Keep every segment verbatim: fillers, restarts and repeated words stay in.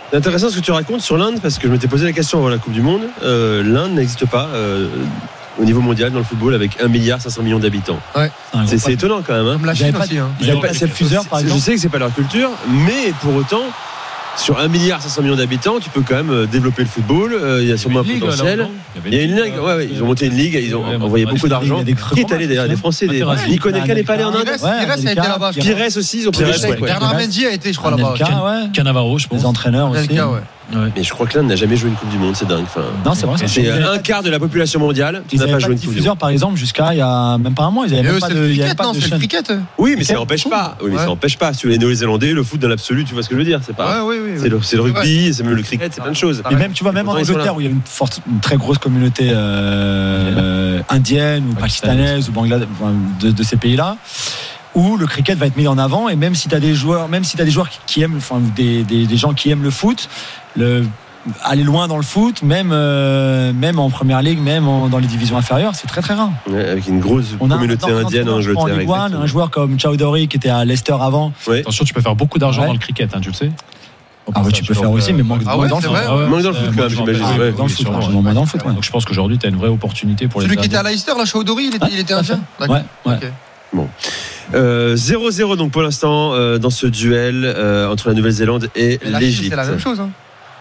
C'est intéressant ce que tu racontes sur l'Inde, parce que je m'étais posé la question avant la Coupe du Monde. Euh, L'Inde n'existe pas euh, au niveau mondial dans le football avec un milliard cinq cents millions d'habitants. Ouais. C'est, c'est étonnant quand même. Hein. Comme la Chine aussi. Hein. Ils n'avaient pas de fuseur, par exemple. Je sais que c'est pas leur culture, mais pour autant, sur un milliard cinq cents millions d'habitants, tu peux quand même développer le football. Euh, il y a sûrement un potentiel. Il y a une ligue. Ouais, ouais, ils ont monté une ligue. Ils ont ouais, envoyé beaucoup d'argent. Qui est allé d'ailleurs? Des Français. Des Nico Nelka n'est pas allé en Inde. Pires a été là-bas. Pires aussi. Ils ont pris des Bernard Mendy a été, je crois, là-bas. Cannavaro, je pense. Les entraîneurs aussi. Ouais. Mais je crois que l'Inde n'a jamais joué une Coupe du Monde, c'est dingue. Enfin, non, c'est vrai. C'est, c'est un quart de la population mondiale qui n'a pas joué une Coupe du Monde. Par exemple, jusqu'à il y a même pas un mois, ils n'avaient même pas de. Il y avait pas de chaîne. Cricket. Oui, mais ça n'empêche pas. Oui, mais ça n'empêche pas. Si les Néo-Zélandais, le foot dans l'absolu, tu vois ce que je veux dire. C'est pas. Ouais, oui, oui, c'est, le, c'est le rugby, c'est même le cricket, c'est plein de choses. Et même, tu vois, même en Angleterre où il y a une forte, une très grosse communauté euh, indienne ou pakistanaise ou bangladesh de, de ces pays-là, où le cricket va être mis en avant. Et même si tu as des joueurs, même si tu as des joueurs qui, qui aiment, enfin des, des, des gens qui aiment le foot, le aller loin dans le foot, même euh, même en première ligue, même en, dans les divisions inférieures, c'est très très rare. Ouais, avec une grosse on communauté a, indienne en Angleterre. En Ligue un, un joueur comme Chowdhury qui était à Leicester avant. Ouais. Attention, tu peux faire beaucoup d'argent ouais. dans le cricket, hein, tu le sais. Ah ouais, tu peux faire aussi, mais manque ah ouais, dans le foot. Manque dans le foot quand même, j'imagine. Dans le foot, moins dans le foot. Donc je pense qu'aujourd'hui, tu as une vraie opportunité pour les. Celui qui était à Leicester, là, Chowdhury, il était, il était indien. Ouais, ouais. Bon. Euh, zéro zéro donc pour l'instant euh, dans ce duel euh, entre la Nouvelle-Zélande et la l'Égypte. Chine, c'est la même chose. Hein.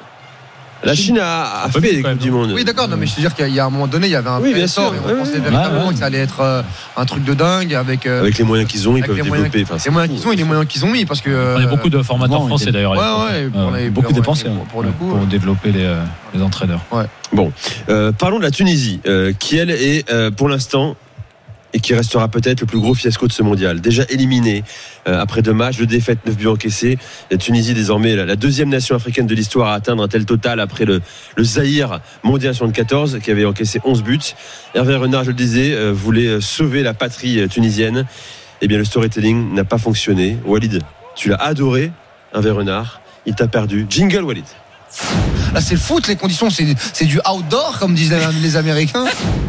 La Chine a, a fait des Coupes du Monde. Oui, d'accord, non, mais je veux dire qu'il y a un moment donné, il y avait un oui, bien sûr, sûr, et on oui, pensait oui, véritablement ouais, que ça allait être euh, un truc de dingue avec, euh, avec les moyens qu'ils ont, ils peuvent les développer. Moyens, les moyens qu'ils ont et les moyens qu'ils ont mis parce que euh, il y a beaucoup de formateurs bon, français d'ailleurs. Ouais, ouais, pour euh, les, beaucoup pour, dépensés pour, pour le coup pour développer les, euh, les entraîneurs. Ouais. Bon, euh, parlons de la Tunisie, euh, qui elle est euh, pour l'instant et qui restera peut-être le plus gros fiasco de ce mondial. Déjà éliminé euh, après deux matchs, deux défaites, neuf buts encaissés. La Tunisie, désormais, la, la deuxième nation africaine de l'histoire à atteindre un tel total après le, le Zaïre mondial soixante-quatorze, qui avait encaissé onze buts. Hervé Renard, je le disais, euh, voulait sauver la patrie tunisienne. Eh bien, le storytelling n'a pas fonctionné. Walid, tu l'as adoré, Hervé Renard. Il t'a perdu. Jingle, Walid. Là, c'est le foot, les conditions, c'est, c'est du outdoor, comme disent les Américains.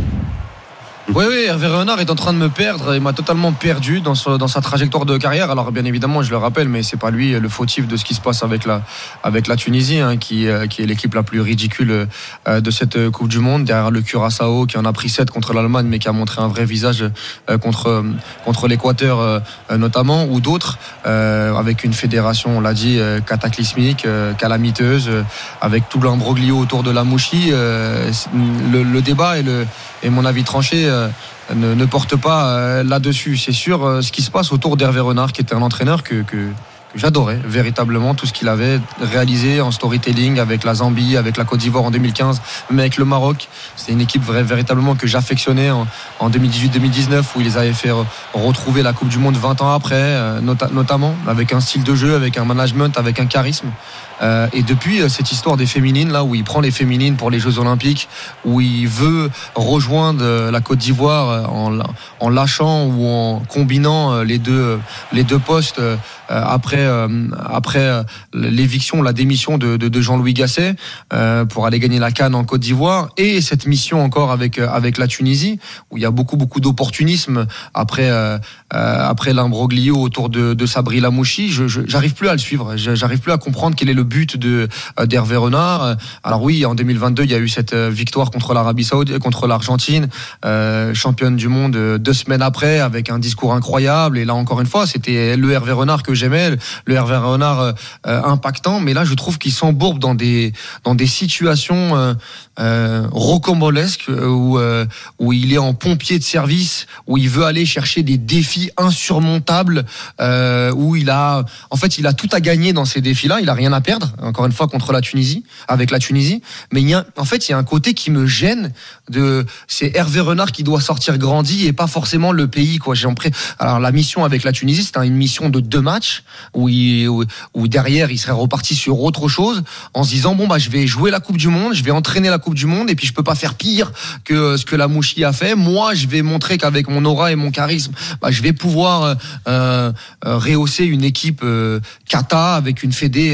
Oui, oui, Hervé Renard est en train de me perdre. Il m'a totalement perdu dans, ce, dans sa trajectoire de carrière. Alors, bien évidemment, je le rappelle, mais c'est pas lui le fautif de ce qui se passe avec la, avec la Tunisie, hein, qui, qui est l'équipe la plus ridicule euh, de cette Coupe du Monde. Derrière le Curaçao, qui en a pris sept contre l'Allemagne, mais qui a montré un vrai visage euh, contre, contre l'Équateur, euh, notamment, ou d'autres, euh, avec une fédération, on l'a dit, euh, cataclysmique, euh, calamiteuse, euh, avec tout l'imbroglio autour de la Mouchi. Euh, le, le débat et, le, et mon avis tranché euh, ne, ne porte pas euh, là-dessus. C'est sûr, euh, ce qui se passe autour d'Hervé Renard, qui était un entraîneur que, que, que j'adorais véritablement, tout ce qu'il avait réalisé en storytelling avec la Zambie, avec la Côte d'Ivoire en deux mille quinze, mais avec le Maroc. C'est une équipe vrai, véritablement que j'affectionnais en, en deux mille dix-huit deux mille dix-neuf, où il les avait fait retrouver la Coupe du Monde vingt ans après, euh, nota- notamment avec un style de jeu, avec un management, avec un charisme. Euh, et depuis euh, cette histoire des féminines là, où il prend les féminines pour les Jeux Olympiques, où il veut rejoindre euh, la Côte d'Ivoire euh, en, en lâchant ou en combinant euh, les deux euh, les deux postes euh, après euh, après euh, l'éviction, la démission de, de, de Jean-Louis Gasset euh, pour aller gagner la CAN en Côte d'Ivoire, et cette mission encore avec euh, avec la Tunisie, où il y a beaucoup beaucoup d'opportunisme après euh, euh, après l'imbroglio autour de, de Sabri Lamouchi. Je, je, j'arrive plus à le suivre, j'arrive plus à comprendre quel est le but de d'Hervé Renard. Alors oui, en deux mille vingt-deux, il y a eu cette victoire contre l'Arabie Saoudite, contre l'Argentine, euh, championne du monde deux semaines après, avec un discours incroyable. Et là encore une fois, c'était le Hervé Renard que j'aimais, le Hervé Renard euh, impactant. Mais là, je trouve qu'il s'embourbe dans des dans des situations euh, euh, rocambolesques où euh, où il est en pompier de service, où il veut aller chercher des défis insurmontables, euh, où il a en fait il a tout à gagner dans ces défis-là. Il a rien à perdre. Encore une fois contre la Tunisie, avec la Tunisie, mais il y a, en fait il y a un côté qui me gêne. De, c'est Hervé Renard qui doit sortir grandi et pas forcément le pays, quoi. J'ai l'impression. Alors la mission avec la Tunisie, c'était une mission de deux matchs où, il, où, où derrière il serait reparti sur autre chose en se disant bon bah je vais jouer la Coupe du Monde, je vais entraîner la Coupe du Monde et puis je peux pas faire pire que ce que la Mouchi a fait. Moi je vais montrer qu'avec mon aura et mon charisme, bah, je vais pouvoir euh, euh, rehausser une équipe euh, kata avec une fédé euh, kata.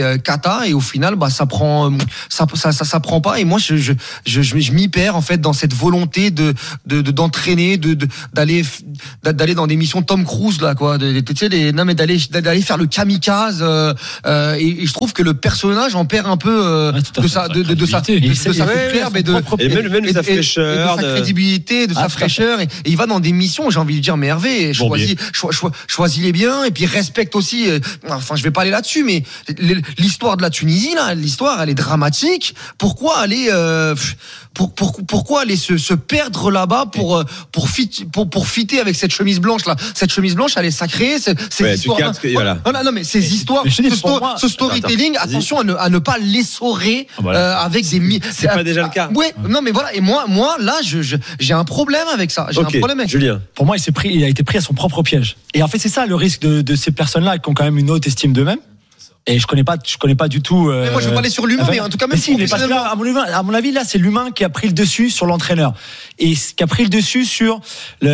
ça et au final bah ça prend ça ça ça, ça prend pas et moi je je je, je, je m'y perds en fait dans cette volonté de de, de d'entraîner de, de d'aller d'aller dans des missions Tom Cruise là quoi de, tu sais les non mais d'aller d'aller faire le kamikaze euh, euh, et, et je trouve que le personnage en perd un peu euh, ouais, de sa de, de, de sa de, de sa superbe et de et même, même de sa fraîcheur, de sa crédibilité, de sa fraîcheur et, et il va dans des missions j'ai envie de dire mais Hervé choisis cho, cho, choisis les biens et puis respecte aussi euh, enfin je vais pas aller là-dessus mais l'histoire de la Tunisie là l'histoire elle est dramatique pourquoi aller euh, pour, pour, pourquoi aller se, se perdre là-bas pour pour fit, pour pour fitter avec cette chemise blanche là cette chemise blanche elle est sacrée c'est ces ouais, histoires captes, voilà. voilà non mais ces mais, histoires mais ce, sto, moi, ce storytelling attends, attention à ne, à ne pas l'essorer ah, voilà. euh, avec des mi- c'est pas déjà le cas ouais non mais voilà et moi moi là je, je j'ai un problème avec ça j'ai okay, un problème avec Julien ça. Pour moi il s'est pris il a été pris à son propre piège et en fait c'est ça le risque de, de ces personnes-là qui ont quand même une haute estime d'eux-mêmes. Et je connais pas, je connais pas du tout. Euh... Mais moi, je veux pas aller sur l'humain, mais en tout cas, même si, mais parce que là, à mon, à mon avis, là, c'est l'humain qui a pris le dessus sur l'entraîneur et qui a pris le dessus sur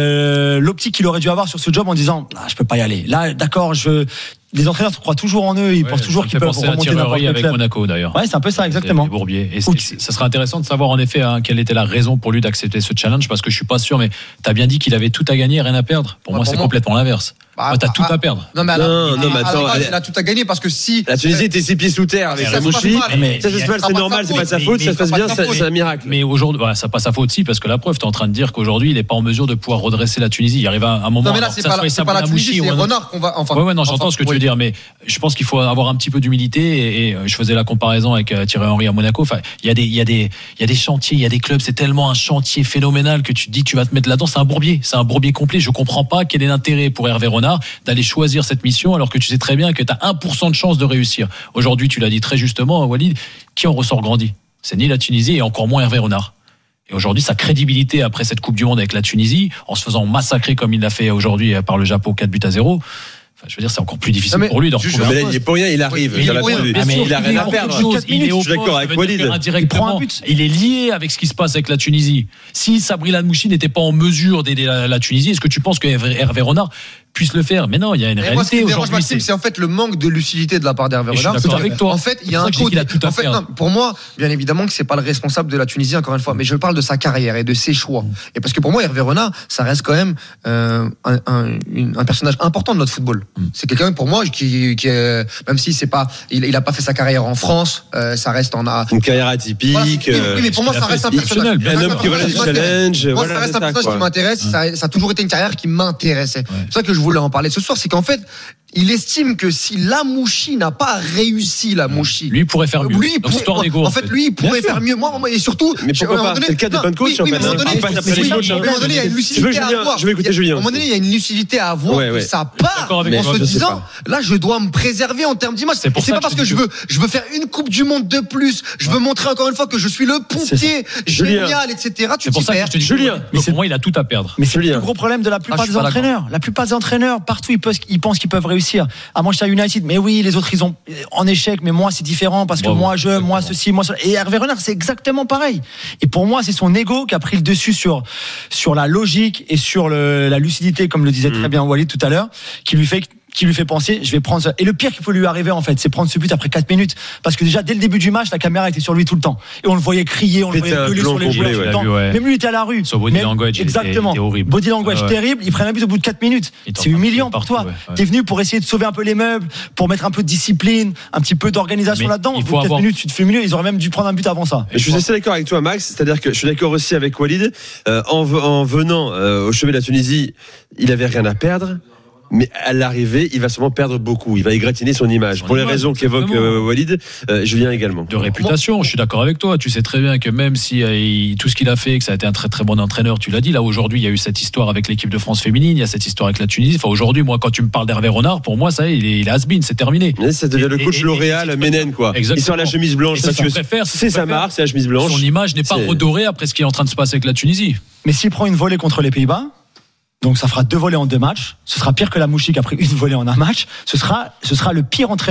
le, l'optique qu'il aurait dû avoir sur ce job en disant, ah, je peux pas y aller. Là, d'accord, je. Les entraîneurs croient toujours en eux, ils ouais, pensent toujours qu'ils peuvent remonter n'importe quel avec club. Monaco d'ailleurs. Ouais, c'est un peu ça exactement. Les Bourbier. Et ça serait intéressant de savoir en effet hein, quelle était la raison pour lui d'accepter ce challenge parce que je suis pas sûr mais tu as bien dit qu'il avait tout à gagner et rien à perdre. Pour bah, moi pour c'est moi. complètement l'inverse. Bah, ouais, t'as bah, tout à perdre. Non mais alors, non, non, mais attends, alors, il a tout à gagner parce que si la Tunisie était ses pieds sous terre avec la Mouchi, ça se passe c'est normal, c'est pas de sa faute, ça se passe bien, c'est un miracle. Mais aujourd'hui, voilà, ça pas sa faute si parce que la preuve, t'es en train de dire qu'aujourd'hui, il est pas en mesure de pouvoir redresser la Tunisie. Il arrive à un moment. Non mais là c'est pas c'est pas la Tunisie, c'est Renard qu'on va enfin. Ouais ouais non, j'entends ce que tu veux dire, mais je pense qu'il faut avoir un petit peu d'humilité et je faisais la comparaison avec Thierry Henry à Monaco. Enfin, il y a des il y a des il y a des chantiers, il y a des clubs, c'est tellement un chantier phénoménal que tu te dis tu vas te mettre là-dedans, c'est un bourbier, c'est un bourbier complet. Je comprends pas quel est l'intérêt pour Hervé Renard d'aller choisir cette mission alors que tu sais très bien que tu as un pour cent de chance de réussir. Aujourd'hui, tu l'as dit très justement, Walid, qui en ressort grandi ? C'est ni la Tunisie et encore moins Hervé Renard. Et aujourd'hui, sa crédibilité après cette Coupe du Monde avec la Tunisie, en se faisant massacrer comme il l'a fait aujourd'hui par le Japon quatre buts à zéro, enfin, je veux dire, c'est encore plus difficile mais, pour lui de retrouver. Mais là, il est pour rien, il arrive. Oui, il, la rien, ah, mais il a rien à perdre. Il est je suis d'accord avec Walid. Il prend un but. Il est lié avec ce qui se passe avec la Tunisie. Si Sabri Lamouchi n'était pas en mesure d'aider la, la Tunisie, est-ce que tu penses que Hervé Renard puisse le faire? Mais non, il y a une et réalité moi, ce qui aujourd'hui. Maxime, c'est en fait le manque de lucidité de la part d'Hervé Renard. C'est avec toi. En fait, il y a un code. En fait, non, pour moi, bien évidemment que c'est pas le responsable de la Tunisie encore une fois, mais je parle de sa carrière et de ses choix. Et parce que pour moi, Hervé Renard, ça reste quand même euh, un, un, un personnage important de notre football. C'est quelqu'un pour moi qui, qui est, même si c'est pas, il, il a pas fait sa carrière en France, euh, ça reste en a une carrière atypique. Voilà, euh, oui, mais pour moi, ça reste un personnage. Un homme qui relève du challenge. Moi, ça reste un personnage qui m'intéresse. Ça, ça a toujours été une carrière qui m'intéressait. C'est pour ça que je voulais en parler ce soir. C'est qu'en fait, il estime que si Lamouchi n'a pas réussi Lamouchi, lui pourrait faire mieux. Lui, pourrait, négo, en fait, lui, il pourrait faire mieux. Moi, et surtout, mais pourquoi pas ? C'est le cas de plein de coachs. Oui, mais à un moment donné, il y a une lucidité à avoir. Je vais écouter Julien. À un moment donné, il y a une lucidité à avoir. Ça part en se disant, là, je dois me préserver en termes d'image. Et c'est pas parce que je veux, je veux faire une Coupe du Monde de plus. Je veux montrer encore une fois que je suis le pompier génial, et cetera. Tu t'y perds. Julien, mais pour moi, il a tout à perdre. Mais c'est le gros problème de la plupart des entraîneurs. La plupart des entraîneurs, partout, ils pensent qu'ils peuvent réussir. À Manchester United, mais oui, les autres ils ont en échec, mais moi c'est différent parce que bon, moi je, exactement. moi ceci, moi cela. Et Hervé Renard c'est exactement pareil. Et pour moi c'est son ego qui a pris le dessus sur sur la logique et sur le, la lucidité, comme le disait mmh. très bien Walid tout à l'heure, qui lui fait qui lui fait penser, je vais prendre ça. Et le pire qui peut lui arriver en fait, c'est prendre ce but après quatre minutes, parce que déjà dès le début du match, la caméra était sur lui tout le temps, et on le voyait crier, on le voyait gueuler sur les joueurs tout le temps. Vu, ouais. Même lui était à la rue. Son body language, exactement. Était horrible. Body language ah ouais. terrible. Il prend un but au bout de quatre minutes. C'est humiliant pour toi. Ouais, ouais. T'es venu pour essayer de sauver un peu les meubles, pour mettre un peu de discipline, un petit peu d'organisation mais là-dedans. Au bout de quatre minutes, tu te fais milieu. Ils auraient même dû prendre un but avant ça. Et je suis assez d'accord avec toi, Max. C'est-à-dire que je suis d'accord aussi avec Walid. Euh, en, en venant euh, au chevet de la Tunisie, il avait rien à perdre. Mais à l'arrivée, il va sûrement perdre beaucoup. Il va égratigner son image. Son Pour image, les raisons qu'évoque euh, Walid, euh, Julien également. De réputation, je suis d'accord avec toi. Tu sais très bien que même si euh, il, tout ce qu'il a fait, que ça a été un très très bon entraîneur, tu l'as dit. Là aujourd'hui, il y a eu cette histoire avec l'équipe de France féminine, il y a cette histoire avec la Tunisie. Enfin aujourd'hui, moi, quand tu me parles d'Hervé Renard, pour moi, ça y est, il est, il est has-been, c'est terminé. Mais ça devient et, le coach et, L'Oréal, Ménène, quoi. Exactement. Il sort la chemise blanche. Ça, tu préfères, c'est sa marque, c'est la chemise blanche. Son image n'est pas redorée après ce qui est en train de se passer avec la Tunisie. Mais s'il prend une volée contre les Pays-Bas. Donc ça fera deux volées en deux matchs. Ce sera pire que la Mouchi qui a pris une volée en un match. Ce sera, ce sera le pire entraîneur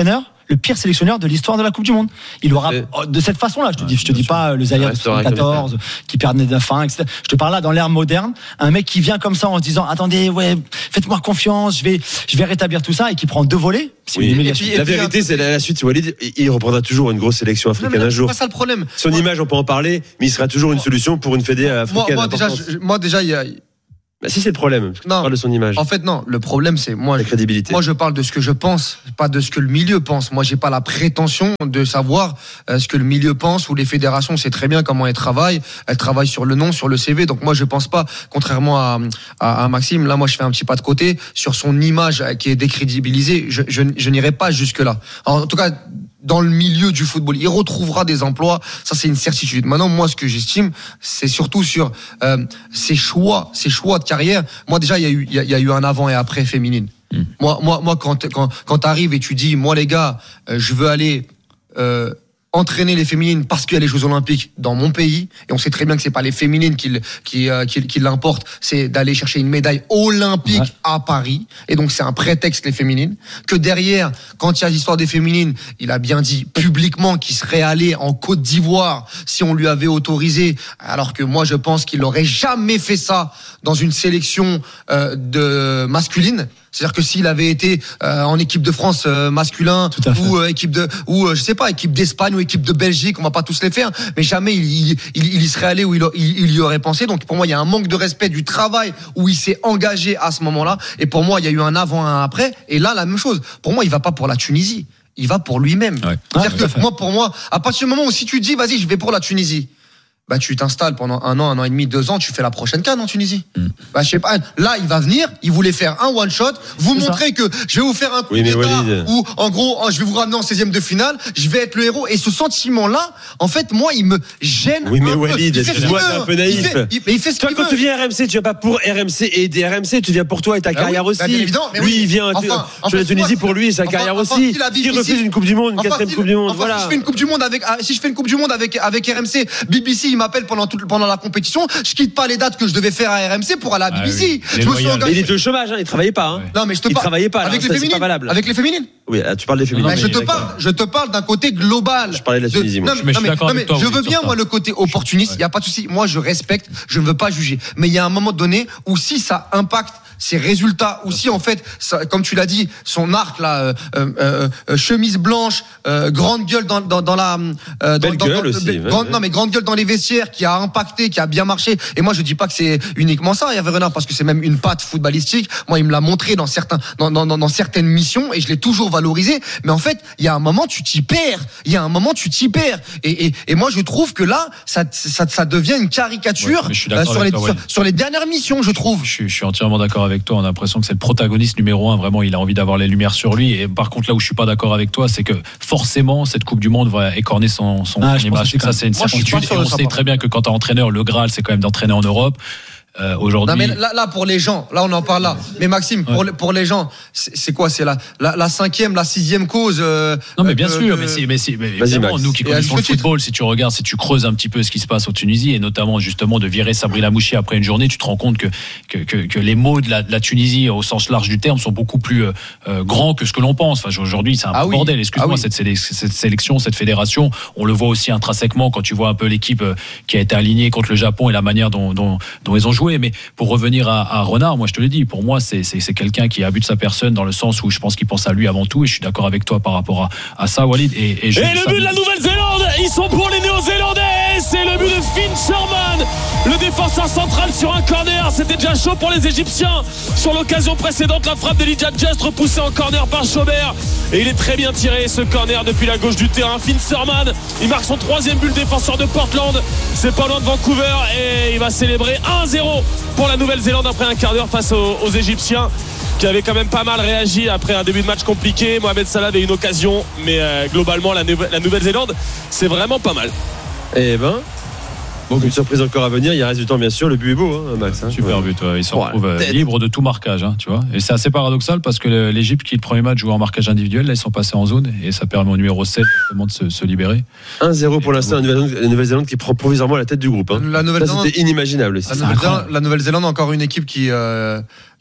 le pire sélectionneur de l'histoire de la Coupe du Monde. Il aura Et... de cette façon-là, je te dis, ouais, je te dis pas le Zaïre de soixante-quatorze qui perdait neuf un, et cetera. Je te parle là dans l'ère moderne, un mec qui vient comme ça en se disant attendez, ouais, faites-moi confiance, je vais, je vais rétablir tout ça et qui prend deux volets. C'est oui. une humiliation. Et puis, et la puis, vérité, c'est la, la suite. Walid, il reprendra toujours une grosse sélection africaine non, un jour. C'est pas ça le problème. Son moi, image, on peut en parler, mais il sera toujours une solution pour une fédé africaine. Moi, moi déjà, je, moi déjà, il y a. Bah si c'est le problème, tu parles de son image. En fait non, le problème c'est moi. La crédibilité. Moi je parle de ce que je pense, pas de ce que le milieu pense. Moi j'ai pas la prétention de savoir euh, ce que le milieu pense ou les fédérations. On sait très bien comment elles travaillent. Elles travaillent sur le nom, sur le C V. Donc moi je pense pas, contrairement à, à, à Maxime, là moi je fais un petit pas de côté sur son image qui est décrédibilisée. Je, je, je n'irai pas jusque là. En, en tout cas. Dans le milieu du football, il retrouvera des emplois, ça c'est une certitude. Maintenant, moi, ce que j'estime, c'est surtout sur euh, ses choix, ses choix de carrière. Moi, déjà, il y a eu, il y, y a eu un avant et après féminine. Mmh. Moi, moi, moi, quand quand quand t'arrives et tu dis, moi les gars, euh, je veux aller euh, entraîner les féminines parce qu'il y a les Jeux Olympiques dans mon pays, et on sait très bien que c'est pas les féminines qui qui euh, qui, qui l'importent, c'est d'aller chercher une médaille olympique ouais. à Paris, et donc c'est un prétexte les féminines. Que derrière, quand il y a l'histoire des féminines, il a bien dit publiquement qu'il serait allé en Côte d'Ivoire si on lui avait autorisé, alors que moi je pense qu'il n'aurait jamais fait ça dans une sélection euh, de masculine. C'est-à-dire que s'il avait été euh, en équipe de France euh, masculin ou euh, équipe de ou euh, je sais pas équipe d'Espagne ou équipe de Belgique, on va pas tous les faire, mais jamais il il, il, il y serait allé où il, il, il y aurait pensé. Donc pour moi il y a un manque de respect du travail où il s'est engagé à ce moment-là. Et pour moi il y a eu un avant un après. Et là la même chose. Pour moi il va pas pour la Tunisie, il va pour lui-même. Ouais. C'est-à-dire ah, que moi pour moi à partir du moment où si tu dis vas-y je vais pour la Tunisie, bah tu t'installes pendant un an, un an et demi, deux ans, tu fais la prochaine CAN en Tunisie. Mm. Bah je sais pas. Là, il va venir, il voulait faire un one shot, vous c'est montrer ça. Que je vais vous faire un coup oui, d'état Walid. Où en gros, je vais vous ramener en seizième de finale, je vais être le héros. Et ce sentiment-là, en fait, moi, il me gêne. Oui, mais un Walid, peu. excuse-moi, t'es un peu naïf. Il fait, il, mais il fait ce toi, qu'il quand veut. tu viens à R M C, tu viens pas pour R M C et aider R M C, tu viens pour toi et ta ah carrière oui, aussi. Bah, évident, lui, oui. il vient enfin, sur la Tunisie pour lui et sa enfin, carrière enfin, aussi. Enfin, il refuse une Coupe du Monde, une enfin, quatrième Coupe du Monde. Voilà. Si je fais une Coupe du Monde avec, si je fais une Coupe du Monde avec avec R M C, B B C, il m'appelle pendant toute pendant la compétition, je quitte pas les dates que je devais faire à R M C pour aller à B B C. Ah oui. Je me suis engagé. Mais il était au chômage, hein, il travaillait pas. Hein. Non, mais je te il parle. travaillait pas. Avec là, les ça, féminines. pas valable. Avec les féminines. Oui, là, tu parles des féminines. Mais je te parle, je te parle d'un côté global. Je parlais de la Tunisie. Moi. Non, mais, non, mais, non, mais je veux bien moi le côté opportuniste. Il y a pas de souci. Moi, je respecte. Je ne veux pas juger. Mais il y a un moment donné où si ça impacte ses résultats aussi en fait ça, comme tu l'as dit son arc là euh, euh, euh, chemise blanche euh, grande gueule dans dans, dans la euh, dans, dans, dans aussi, euh, grande, non mais grande gueule dans les vestiaires qui a impacté, qui a bien marché. Et moi je dis pas que c'est uniquement ça Hervé Renard, parce que c'est même une patte footballistique. Moi il me l'a montré dans certains dans dans, dans, dans certaines missions et je l'ai toujours valorisé. Mais en fait il y a un moment tu t'y perds, il y a un moment tu t'y perds et, et et moi je trouve que là ça ça ça devient une caricature ouais, euh, sur les toi, ouais. sur, sur les dernières missions je trouve. Je suis, je suis entièrement d'accord avec toi. On a l'impression que c'est le protagoniste numéro un. Vraiment, il a envie d'avoir les lumières sur lui. Et par contre, là où je suis pas d'accord avec toi, c'est que forcément, cette Coupe du Monde va écorner son, son ah, image. Ça, c'est une certitude. Et on sait très bien que quand t'es entraîneur, le Graal, c'est quand même d'entraîner en Europe. Euh, aujourd'hui. Non mais là, là pour les gens, là on en parle là. Mais Maxime, ouais. pour les, pour les gens, c'est, c'est quoi, c'est la, la la cinquième, la sixième cause. Euh, non mais bien euh, sûr, euh, mais c'est mais c'est mais évidemment, nous qui connaissons le football, si tu regardes, si tu creuses un petit peu ce qui se passe au Tunisie et notamment justement de virer Sabri Lamouchi après une journée, tu te rends compte que que que, que les mots de la, de la Tunisie au sens large du terme sont beaucoup plus euh, grands que ce que l'on pense. Enfin aujourd'hui, c'est un ah oui. bordel. Excuse-moi, ah oui. cette, séle- cette sélection, cette fédération, on le voit aussi intrinsèquement quand tu vois un peu l'équipe qui a été alignée contre le Japon et la manière dont dont, dont ils ont joué. Mais pour revenir à, à Renard, moi je te le dis, pour moi c'est, c'est, c'est quelqu'un qui abute sa personne dans le sens où je pense qu'il pense à lui avant tout et je suis d'accord avec toi par rapport à, à ça Walid. Et, et, je et le but de la Nouvelle-Zélande, ils sont pour les Néo-Zélandais, c'est le but de Finn Sherman, le défenseur central sur un corner. C'était déjà chaud pour les Égyptiens sur l'occasion précédente, la frappe d'Elijah Just repoussée en corner par Chaubert et il est très bien tiré ce corner depuis la gauche du terrain. Finn Sherman, il marque son troisième but, le défenseur de Portland, c'est pas loin de Vancouver et il va célébrer un zéro pour la Nouvelle-Zélande après un quart d'heure face aux, aux Égyptiens qui avaient quand même pas mal réagi après un début de match compliqué. Mohamed Salah avait une occasion, mais euh, globalement la, la Nouvelle-Zélande c'est vraiment pas mal. Eh ben bon, une surprise encore à venir, il reste du temps bien sûr, le but est beau hein, Max hein. Super but, ouais. Il se retrouve ouais, euh, libre de tout marquage hein, tu vois. Et c'est assez paradoxal parce que l'Égypte qui le premier match jouait en marquage individuel, là ils sont passés en zone et ça permet au numéro sept de se, se libérer. un zéro pour et l'instant, la Nouvelle-Zélande, la Nouvelle-Zélande qui prend provisoirement la tête du groupe hein. La Nouvelle-Zélande, ça c'était inimaginable. La Nouvelle-Zélande, la Nouvelle-Zélande encore une équipe qui euh,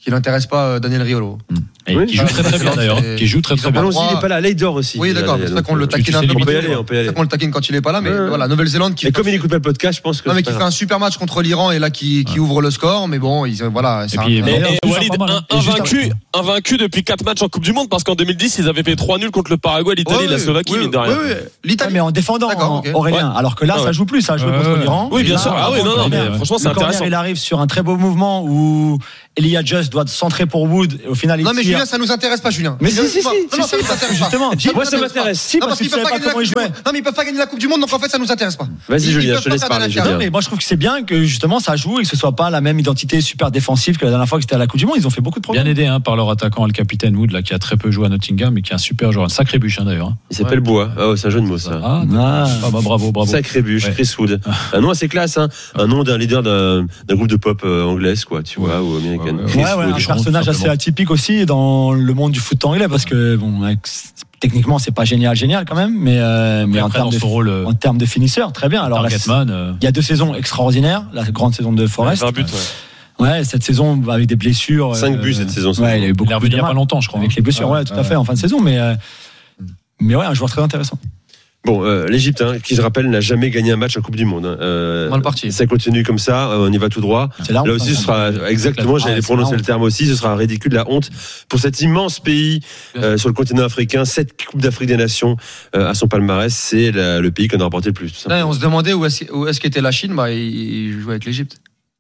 qui n'intéresse pas euh, Daniel Riolo. Et Oui, qui joue bah, très très bien d'ailleurs. c'est- Qui joue très très ils ont bien. Allons-y, droit- il est pas là. Là, il dort aussi. Oui, d'accord, Là, c'est ça qu'on le donc, taquine tu un sais peu. On peut y quand- aller, on peut y C'est aller. ça qu'on le taquine quand il est pas là, mais Ouais. voilà, Nouvelle-Zélande qui Et fait- comme il écoute pas le podcast, je pense que. non, mais c'est qui pas fait un super match contre l'Iran et là qui, qui ouvre le score, mais bon, ils, voilà. c'est Et puis, un- mais- Et, non, et c'est Walid, pas mal, hein. un- Et juste invaincu, invaincu depuis quatre matchs en Coupe du Monde parce qu'en deux mille dix, ils avaient fait trois nuls contre le Paraguay, l'Italie Ouais, et la oui, Slovaquie, oui, mine de rien. oui, oui. Ouais, L'Italie. mais en défendant, D'accord, en- ok. Aurélien. Ouais. Alors que là, Ah ça ouais. joue plus, ça a joué Ouais, contre ouais. l'Iran. Oui, Et bien là, sûr. Ah oui, non, non, mais Corner. franchement, c'est Le corner, intéressant. il arrive sur un très beau mouvement où Elia Just doit centrer pour Wood et au final il Non, mais tire. Julien, ça nous intéresse pas, Julien. Mais si, si, si, Non, non, si, ça nous si, intéresse justement. pas. Si, moi, ça m'intéresse. Si, Non, parce parce qu'ils que tu peuvent savais pas pas gagner la comment il Coupe du jouait. Monde. Non, mais ils peuvent pas gagner la Coupe du Monde, donc en fait, ça nous intéresse pas. Vas-y, Ils- ils Julien, peuvent je te pas laisse faire parler, de la Julien. Non, mais moi je trouve que c'est bien que justement ça joue et que ce soit pas la même identité super défensive que la dernière fois que c'était à la Coupe du Monde. Ils ont fait beaucoup de progrès. Bien aidé hein, par leur attaquant, le capitaine Wood, là, qui a très peu joué à Nottingham, mais qui est un super joueur. Un sacré bûche hein, d'ailleurs. hein. Il s'appelle Bois. Oh, c'est un jeu de mots, ça. Ah, Ah. ah, bah, bravo, bravo. Sacré bûche, Ouais. Chris Wood. Un nom assez classe, hein. Un nom d'un leader d'un d'un groupe de pop euh, anglaise, quoi, tu vois, ou américaine. Ouais, ouais, Chris Ouais, ouais, Wood. un Wood, personnage tout assez simplement. atypique aussi dans le monde du foot anglais parce que bon, avec- techniquement c'est pas génial, génial quand même, mais euh, mais en Après, termes dans de son rôle, euh, en termes de finisseur, très bien. Alors la- Targetman. euh, il y a deux saisons extraordinaires, la grande saison de Forest. vingt buts, ouais. Ouais, cette saison avec des blessures. Cinq euh, buts cette saison. Ouais, il a eu Il beaucoup est plus revenu il de y a pas mal longtemps, je crois. avec hein. les blessures, ouais, tout à fait en fin de saison, mais euh, mais ouais, un joueur très intéressant. Bon, euh, l'Égypte, hein, qui je rappelle, n'a jamais gagné un match en Coupe du Monde. hein. Euh, Mal parti. Ça continue comme ça, euh, on y va tout droit. C'est là, Là aussi, ce sera exactement, j'allais Ah, c'est prononcer la le terme aussi, ce sera ridicule, la honte pour cet immense pays euh, sur le continent africain. Sept Coupes d'Afrique des Nations euh, à son palmarès, c'est la- le pays qu'on a remporté le plus. tout Là, simplement. on se demandait où est-ce où est-ce qu'était la Chine, bah, il il jouait avec l'Égypte.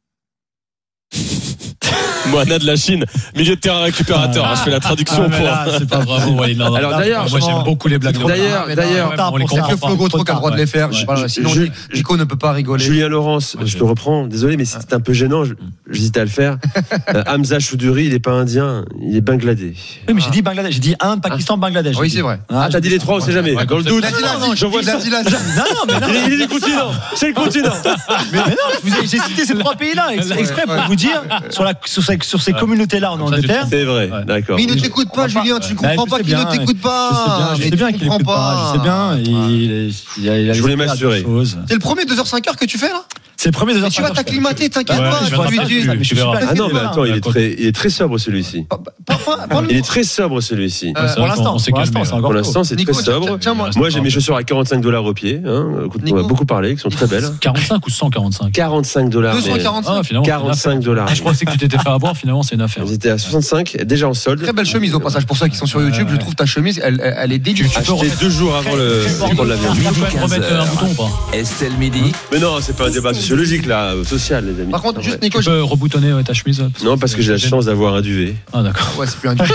Mohamed de la Chine, milieu de terrain récupérateur. hein, je fais la traduction Ah, mais pour. là, c'est pas bravo. Walid. Non, non, Alors, non, d'ailleurs, moi j'aime beaucoup les blagues. D'ailleurs, Ah, mais d'ailleurs, non, tard on les pour ça. comprend C'est que pas. Flogo trop trop qui a le droit de tard, les faire. ouais. Je sais pas, sinon, Je- Nico ne peut pas rigoler. Julien Laurence, Ouais, je je- te reprends, désolé, mais c'est un peu gênant, je- j'hésitais à le faire. Euh, Hamza Choudhury, il n'est pas indien, il est bangladais. Oui, mais j'ai dit Bangladesh, j'ai dit Inde, Pakistan, Bangladesh. Oui, j'ai c'est dit. vrai. Ah, t'as dit les trois, on sait jamais. Ouais, Dans le comme doute, Il a dit l'Asie, j'envoie il a ça. dit l'Asie. Non, non, mais non, Il est- il est du continent, c'est le continent. mais, mais non, je vous ai- j'ai cité ces trois pays-là ex- exprès pour vous dire sur, la, sur ces, sur ces communautés-là en Comme ça, tu Angleterre. C'est vrai, Ouais. d'accord. Mais il ne t'écoute pas, Julien, tu ne Bah, comprends je pas sais qu'il ne bien, t'écoute Je sais pas. bien, je Mais sais tu bien qu'il comprends écoute pas. Je sais bien. Il, est- il a, il a Je voulais expliqué m'assurer. des choses. C'est le premier deux heures cinq heures que tu fais là. C'est le premier deux Mais heures tu vas cinq heures. t'acclimater, t'inquiète Ouais, pas. je tu vais vas rattraper lui plus. dire. mais je Tu suis verras. pas- Ah non, mais Voilà. attends, il est très, il est très sobre celui-ci. Pas- pas- pas- pas le Il est nom. très sobre celui-ci. Euh, Pour vrai qu'on- l'instant, on s'est pour l'instant, calmé, c'est ouais. encore Pour tôt. l'instant, c'est Nico, très sobre. tiens, tiens, moi. Moi, j'ai mes chaussures à quarante-cinq dollars au pied. Hein. Écoute, on Nico. a beaucoup parlé, qui sont très belles. quarante-cinq ou cent quarante-cinq quarante-cinq dollars. deux cent Ah, quarante-cinq. finalement, c'est une quarante-cinq affaire. dollars. Ah, je pensais que tu t'étais fait avoir, finalement, c'est une affaire. Ils étaient à soixante-cinq, déjà en solde. Très belle chemise au passage pour ceux qui sont sur YouTube. Je trouve ta chemise, elle, elle, elle est délicieuse. Acheté deux jours avant le avant l'avion. Tu peux Midi quand même remettre un quinze bouton ou pas Estelle Midi. Mais non, c'est pas un débat sociologique là, euh, social, les amis. Par contre, juste Ouais. Nico, Tu j'ai- peux reboutonner ouais, ta chemise Non, parce que j'ai la chance d'avoir un duvet. Ah, d'accord. ouais, c'est plus un duvet.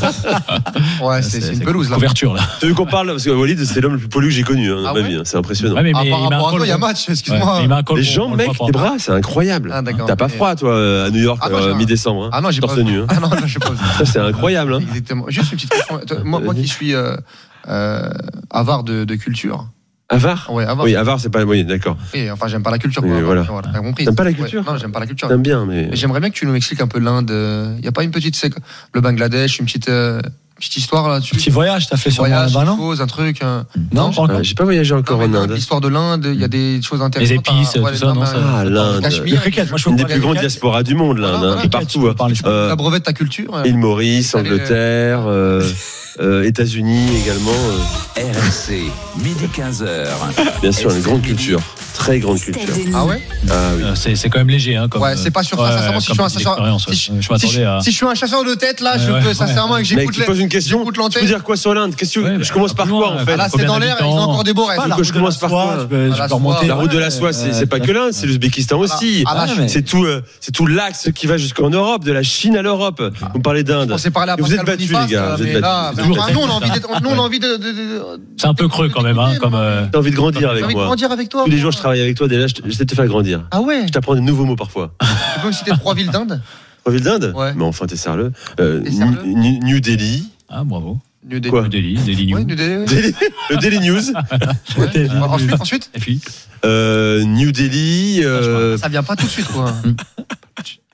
Ouais, c'est c'est une pelouse là. Couverture, là. Tu veux qu'on parle parce que Walid, c'est l'homme le plus poilu que j'ai connu hein, dans Ah ma ouais vie. hein. C'est impressionnant. Ouais, mais, Ah, mais par il met un rapport à col toi, il y a rond. match, Ouais, excuse-moi. il met un col Les rond, jambes, on le mec, voit pas. tes bras, c'est incroyable. Ah, d'accord. T'as pas froid, toi, à New York, Ah, non, euh, j'ai un- mi-décembre. hein. Ah non, j'ai pas Torse nu. hein. Ah non, là, j'ai pas vu. Ça, c'est incroyable. Hein. Exactement. Juste une petite question. Toi, Moi, moi qui suis euh, euh, avare de, de culture. Avare Ouais, avare. Oui, avare, c'est pas. Oui, d'accord. Oui, enfin, j'aime pas la culture. Quoi, Oui, avare. voilà. T'as compris. T'aimes pas la Ouais. culture Non, j'aime pas la culture. T'aimes bien, mais. Mais j'aimerais bien que tu nous expliques un peu l'Inde. Il n'y a pas une petite, c'est le Bangladesh, une petite, euh, petite histoire là-dessus. Petit voyage, t'as fait sur voyage, bah, une non chose, un truc. un- Non, pas encore. Ah, j'ai pas voyagé encore Non, mais en l'Inde, Inde. l'histoire de l'Inde, il y a des choses intéressantes. épices, à- tout ouais, ça, non, mais- ça- Ah, l'Inde. Le Cachemire. cricket, moi je peux Une des parler plus de grandes cricket. diasporas du monde, l'Inde. Voilà, hein, voilà. partout. Tu peux parler ça. Euh, La brevet de ta culture. Île Maurice, Allez, Angleterre, euh, euh, États-Unis également. euh, R M C. Midi quinze heures. bien sûr, une grande culture. Très grande culture. Ah ouais? Ah oui. Euh, C'est c'est quand même léger. Hein, comme, Ouais, c'est pas sur ça, sincèrement, si je suis un chasseur- expérience, si je- ouais. Je Si m'attendais je, à. si je suis un chasseur de tête, là, je Ouais, peux ouais, sincèrement que Mec, j'écoute tu les- poses une question. j'écoute Tu l'antenne. peux dire quoi sur l'Inde Qu'est-ce que tu- Ouais, Je bah, commence par quoi en fait Ah, là, c'est Combien dans l'air, ils ont d'habitants encore des beaux rêves. Pas la que je route de commence la par soie, quoi je peux- Ah, je la peux remonter. soie. La route de la soie, Ouais, c'est c'est pas que l'Inde, c'est l'Ouzbékistan aussi. Ah, là, mais- C'est tout, euh, c'est tout l'axe qui va jusqu'en Europe, de la Chine à l'Europe. Vous me parlez d'Inde. On s'est parlé à Vous êtes Pascal battus, Boniface, les gars, vous mais êtes là, battus. mais Toujours enfin, nous, on a envie d'être- nous, on a envie de- de- de- C'est un peu creux quand même, hein, comme. euh, T'as envie de grandir J'ai avec envie de moi. grandir avec toi. Tous les moi. jours, je travaille avec toi. Déjà, je- j'essaie de te faire grandir. Ah ouais? Je t'apprends de nouveaux mots parfois. Tu peux me citer trois villes d'Inde? Trois villes d'Inde Ouais. Mais enfin, t'es sérieux. Euh, T'es sérieux New New Delhi. Ah, bravo. New Delhi. Quoi New Delhi, Delhi New. Ouais, New Delhi. Daily- Le Daily News. Ouais. Ensuite, ensuite, Et puis Euh, New Delhi. euh, ça vient pas tout de suite, quoi.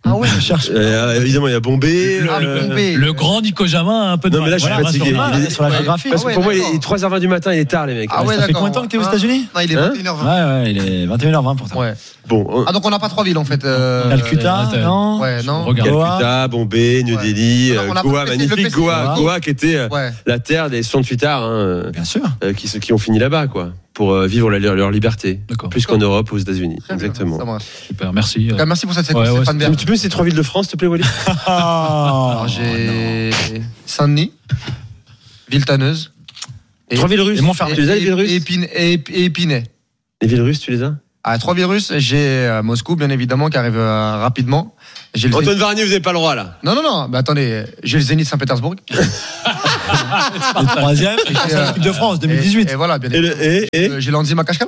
Ah ouais, Je cherche. Euh, évidemment, il y a Bombay. Ah, euh, le Bombay. Le grand Nico Jamin a un peu de Non, mais là, je suis mal. Voilà, fatigué. sur la- Il est- sur la géographie. Parce que Ah ouais, pour moi, il d'accord. est trois heures vingt du matin, il est tard, les mecs. Ah ouais, Ça fait d'accord. combien de temps que t'es aux Hein États-Unis? Non, il est Hein vingt et une heures vingt. Ouais, ouais, il est vingt et une heures vingt pourtant. Ouais. Bon, on- Ah donc on n'a pas trois villes en fait. euh, Calcutta, euh, non? Ouais, non. Regarde. Goa. Calcutta, Bombay, New Ouais. Delhi, Non, euh, on a Goa, pas précisé le magnifique P C. Goa, Ouais. Goa qui était euh, Ouais. la terre des soixante-huit tard, hein, Bien sûr. euh, qui, qui ont fini là-bas, quoi, pour euh, vivre leur, leur liberté, D'accord. plus qu'en Europe, aux États-Unis. Très bien, Exactement. ça marche. Super, merci. En tout cas, merci pour cette Ouais, séquence. ouais, Stéphane Tu, Bern. tu peux ces trois villes de France, s'il te plaît, Walid Alors j'ai Saint-Denis, Ville-Tanneuse. et- Trois villes russes. Et Montfermeil. Tu les as, les villes russes et Épine- et Ép- et Épinay. Les villes russes, tu les as À trois villes russes, j'ai euh, Moscou bien évidemment qui arrive euh, rapidement. J'ai le Antoine Zénith- Varnier, vous n'avez pas le droit, là. Non non non, mais attendez, j'ai le Zénith Saint-Pétersbourg. Le troisième, et c'est euh, l'équipe de France deux mille Et, dix-huit. et voilà, bien Et, évidemment. le, et, et Euh, J'ai l'Andy Makashkal.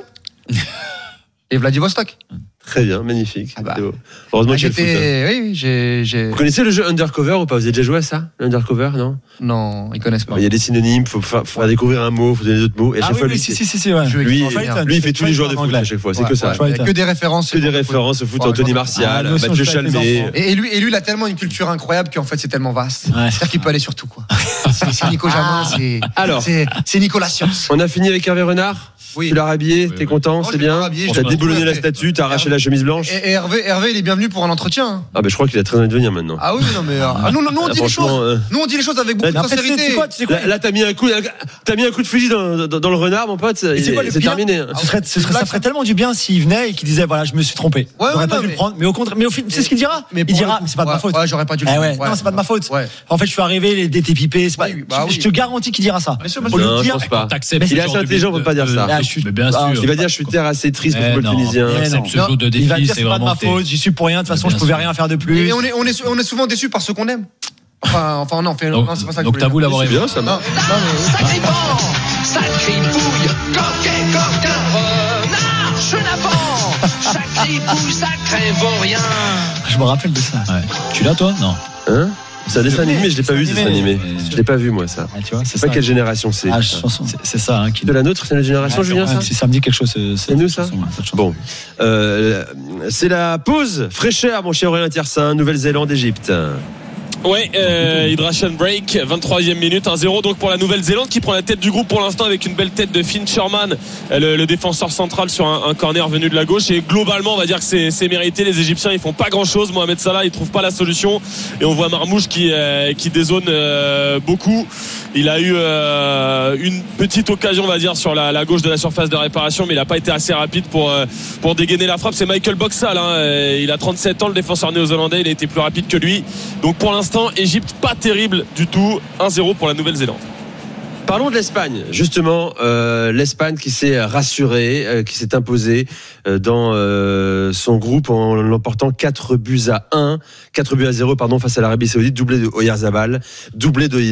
Et Vladivostok. Très bien, magnifique. Ah bah. C'est beau. Heureusement Ah, qu'il y a le foot, hein. j'étais, oui, oui, j'ai, j'ai. Vous connaissez le jeu Undercover ou pas? Vous avez déjà joué à ça, l'Undercover, non? Non, ils connaissent pas. Il y a des synonymes, il faut faire, faut faire découvrir un mot, il faut donner d'autres mots. Et à Ah chaque oui, fois, oui, lui, si, c'est- si, si, si, ouais. Je vais lui, expliquer. lui, il fait tous les joueurs de foot anglais. à chaque fois, c'est Ouais, que ça. ouais, il y a que des références. Que des références au foot, Ouais, Anthony ouais. Martial, Ah, nous aussi, on Mathieu joue avec les Chalmé. enfants. Et, et lui, et lui, il a tellement une culture incroyable qu'en fait, c'est tellement vaste. Ouais. C'est-à-dire qu'il peut aller sur tout, quoi. C'est, c'est Nico Jamin, c'est. Alors. c'est, c'est Nicolas Science. On a fini avec Hervé Renard. Oui. Tu l'as rhabillé, Oui, t'es oui. content, Oh, c'est je l'ai bien. pas rhabillé, T'as je l'ai déboulonné pas la fait. statue, t'as arraché la chemise blanche. Et, et Hervé, Hervé, il est bienvenu pour un entretien. hein. Ah, ben je crois qu'il a très envie de venir maintenant. Ah oui, non, mais. Ah, nous, nous, nous, on Ah, dit les franchement, choses. euh, Nous, on dit les choses avec beaucoup de Après, tu sais- tu sincérité. sais quoi, tu sais quoi Là, là, t'as mis un coup, t'as mis un coup de fusil dans, dans, dans le renard, mon pote. Et c'est quoi le C'est pire terminé. hein. Ce serait, ce serait- ça ferait tellement du bien s'il venait et qu'il disait voilà, je me suis trompé. Ouais, J'aurais ouais, pas non, dû mais- le prendre. Mais au contraire, mais au final, tu sais ce qu'il dira Mais Il pour dira le coup, c'est pas de ma ouais, faute. Ouais, j'aurais pas dû le Eh faire. ouais, non, c'est pas de ma faute. Ouais. En fait, je suis arrivé, les d'été pipé. C'est pas. Oui, bah je, oui. je te garantis qu'il dira ça. Bien sûr, Au bien lieu sûr. de Non, je dire, pense pas. T'acceptes Mais ce il est genre assez de- intelligent pour pas dire ça. Ah, je suis- Mais bien ah, sûr. Il va dire, je suis terre assez triste pour Eh le non, Tunisien. Eh accepte non. ce genre de il va défi, dire c'est c'est pas de ma vraiment tes- faute, j'y suis pour rien. De toute façon, Bien je pouvais sûr. rien faire de plus. Et on est, on est, on est souvent déçus par ceux qu'on aime. Enfin, enfin non, fait, Donc- non, c'est pas ça que donc je voulais t'avoues dire. l'avoir C'est aimé. bien, ça Non, marche. non, mais. Sacré vent, sacré bouille, coquet, coquin, renard, chenapan, sacré bouille, sacré vaurien. Je me rappelle de ça. Ouais. Tu l'as, toi? Non. Hein C'est un dessin animé, mais je l'ai pas vu ce dessin animé. Ouais. Je l'ai pas vu, moi, ça. Ah, tu vois, Je sais pas ça. quelle génération c'est. Ah, chanson. C'est- C'est ça, hein, qui. De la nôtre, c'est notre génération, Ouais, Julien, ça ouais, Si ça me dit quelque chose, c'est C'est nous, ça chanson, ouais, cette chanson. Bon, euh, c'est la pause fraîcheur, mon cher Aurélien Tiersin, Nouvelle-Zélande, Égypte. Ouais, euh, Hydration Break, vingt-troisième minute, un zéro donc pour la Nouvelle-Zélande qui prend la tête du groupe pour l'instant avec une belle tête de Finn Sherman, le, le défenseur central sur un, un corner venu de la gauche. Et globalement, on va dire que c'est, c'est mérité. Les Égyptiens, ils font pas grand-chose. Mohamed Salah, il trouve pas la solution. Et on voit Marmouche qui, euh, qui dézone euh, beaucoup. Il a eu euh, une petite occasion, on va dire, sur la, la gauche de la surface de réparation, mais il n'a pas été assez rapide pour, euh, pour dégainer la frappe. C'est Michael Boxall, hein. Il a trente-sept ans, le défenseur néo-zélandais. Il a été plus rapide que lui. Donc pour l'instant, Égypte pas terrible du tout, un zéro pour la Nouvelle-Zélande. Parlons de l'Espagne, justement, euh, l'Espagne qui s'est rassurée, euh, qui s'est imposée euh, dans euh, son groupe en l'emportant quatre buts à un, quatre buts à zéro pardon, face à l'Arabie Saoudite, doublé de Oyarzabal, doublé de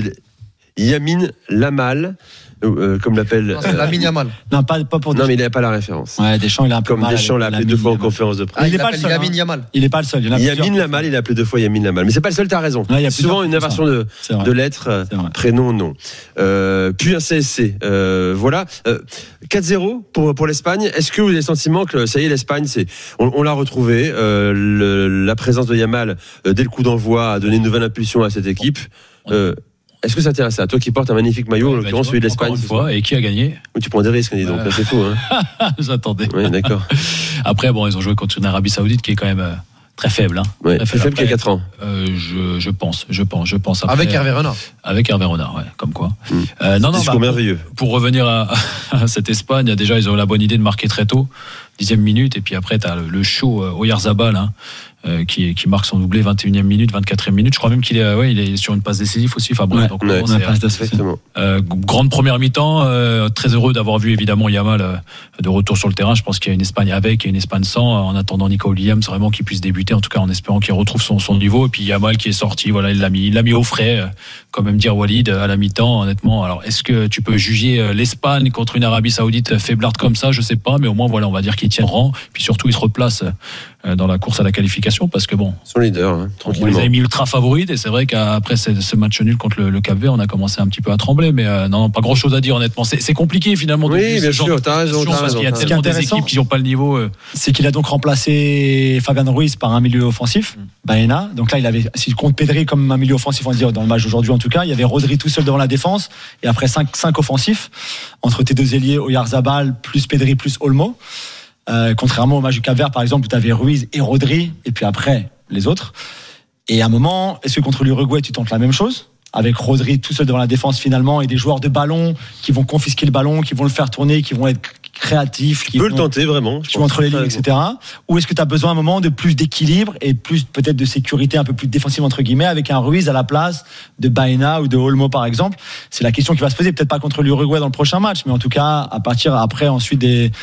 Yamin Lamal, euh, comme l'appelle. Non, c'est Lamine Yamal. Non, pas, pas pour Non, mais il n'a pas la référence. Ouais, Deschamps, il a un peu Comme mal Deschamps l'a avec appelé deux Lamine fois en Yamal. conférence de presse. Ah, il il est pas le l'appelle seul, Lamine hein. Yamal. Il est pas le seul. Il y en a Yamin plusieurs. Lamal, il a appelé deux fois Yamin Lamal. Mais c'est pas le seul, t'as raison. Ouais, il y a Souvent plusieurs une comme ça. inversion de, C'est vrai. de lettres, euh, C'est vrai. prénom, nom. Euh, puis un C S C. Euh, voilà. Euh, quatre zéro pour, pour l'Espagne. Est-ce que vous avez le sentiment que ça y est, l'Espagne, c'est, on, on l'a retrouvé. Euh, le, la présence de Yamal euh, dès le coup d'envoi a donné une nouvelle impulsion à cette équipe. Euh, Est-ce que ça t'intéresse à toi qui portes un magnifique maillot, en Ouais, bah, l'occurrence tu celui de vois, l'Espagne encore une ce soir. fois, et qui a gagné? Oui, tu prends des risques, dis donc. Ouais. Là, c'est fou. Hein. J'attendais. Oui, d'accord. Après, bon, ils ont joué contre une Arabie Saoudite qui est quand même euh, très faible. Hein. Ouais, Très plus faible qu'il y a Après, quatre ans. euh, je, je pense, je pense, je pense. Après, Avec Hervé Renard. Avec Hervé Renard, ouais, comme quoi. Mm. Euh, non, non, Discours bah, merveilleux. pour revenir à, à cette Espagne, déjà, ils ont eu la bonne idée de marquer très tôt, dixième minute, et puis après, tu as le, le show euh, Oyarzabal, hein, euh, qui, qui marque son doublé, vingt et unième minute, vingt-quatrième minute. Je crois même qu'il est, ouais, il est sur une passe décisive aussi. Enfin, bref, Ouais, donc, ouais, bon, On a c'est, pas de- Exactement. Euh, grande première mi-temps, euh, très heureux d'avoir vu évidemment Yamal euh, de retour sur le terrain. Je pense qu'il y a une Espagne avec et une Espagne sans. En attendant Nico Williams, vraiment qu'il puisse débuter, en tout cas en espérant qu'il retrouve son, son niveau. Et puis Yamal qui est sorti, voilà, il l'a mis, il l'a mis au frais, euh, quand même dire Walid à la mi-temps. Honnêtement, alors est-ce que tu peux juger euh, l'Espagne contre une Arabie Saoudite faiblarde comme ça? Je sais pas, mais au moins voilà, on va dire qu'il tient rang. Puis surtout, il se replace euh, dans la course à la qualification, parce que bon, Son leader, hein, on les tranquillement. avait mis ultra favorites, et c'est vrai qu'après ce, ce match nul contre le, le Cap-Vert, on a commencé un petit peu à trembler, mais euh, non, non, pas grand chose à dire honnêtement. C'est, c'est compliqué finalement de Oui, vivre bien ce genre sûr, de t'as raison, compétition, t'as parce raison, qu'il y a t'as tellement raison. des Intéressant. équipes qui n'ont pas le niveau. euh, C'est qu'il a donc remplacé Fabian Ruiz par un milieu offensif, Baena. Donc là, il avait, s'il compte Pedri comme un milieu offensif, on va dire, dans le match d'aujourd'hui en tout cas, il y avait Rodri tout seul devant la défense, et après cinq offensifs, entre tes deux ailiers, Oyarzabal, plus Pedri, plus Olmo. Euh, contrairement au match du Cap-Vert, par exemple, où tu avais Ruiz et Rodri, et puis après, les autres. Et à un moment, est-ce que contre l'Uruguay, tu tentes la même chose ? Avec Rodri tout seul devant la défense finalement, et des joueurs de ballon qui vont confisquer le ballon, qui vont le faire tourner, qui vont être créatifs, qui Tu peux vont, le tenter vraiment. je qui vont pense. entre les lignes, et cetera. Ou est-ce que tu as besoin à un moment de plus d'équilibre et plus peut-être de sécurité un peu plus défensive entre guillemets, avec un Ruiz à la place de Baena ou de Olmo par exemple ? C'est la question qui va se poser, peut-être pas contre l'Uruguay dans le prochain match, mais en tout cas à partir après ensuite des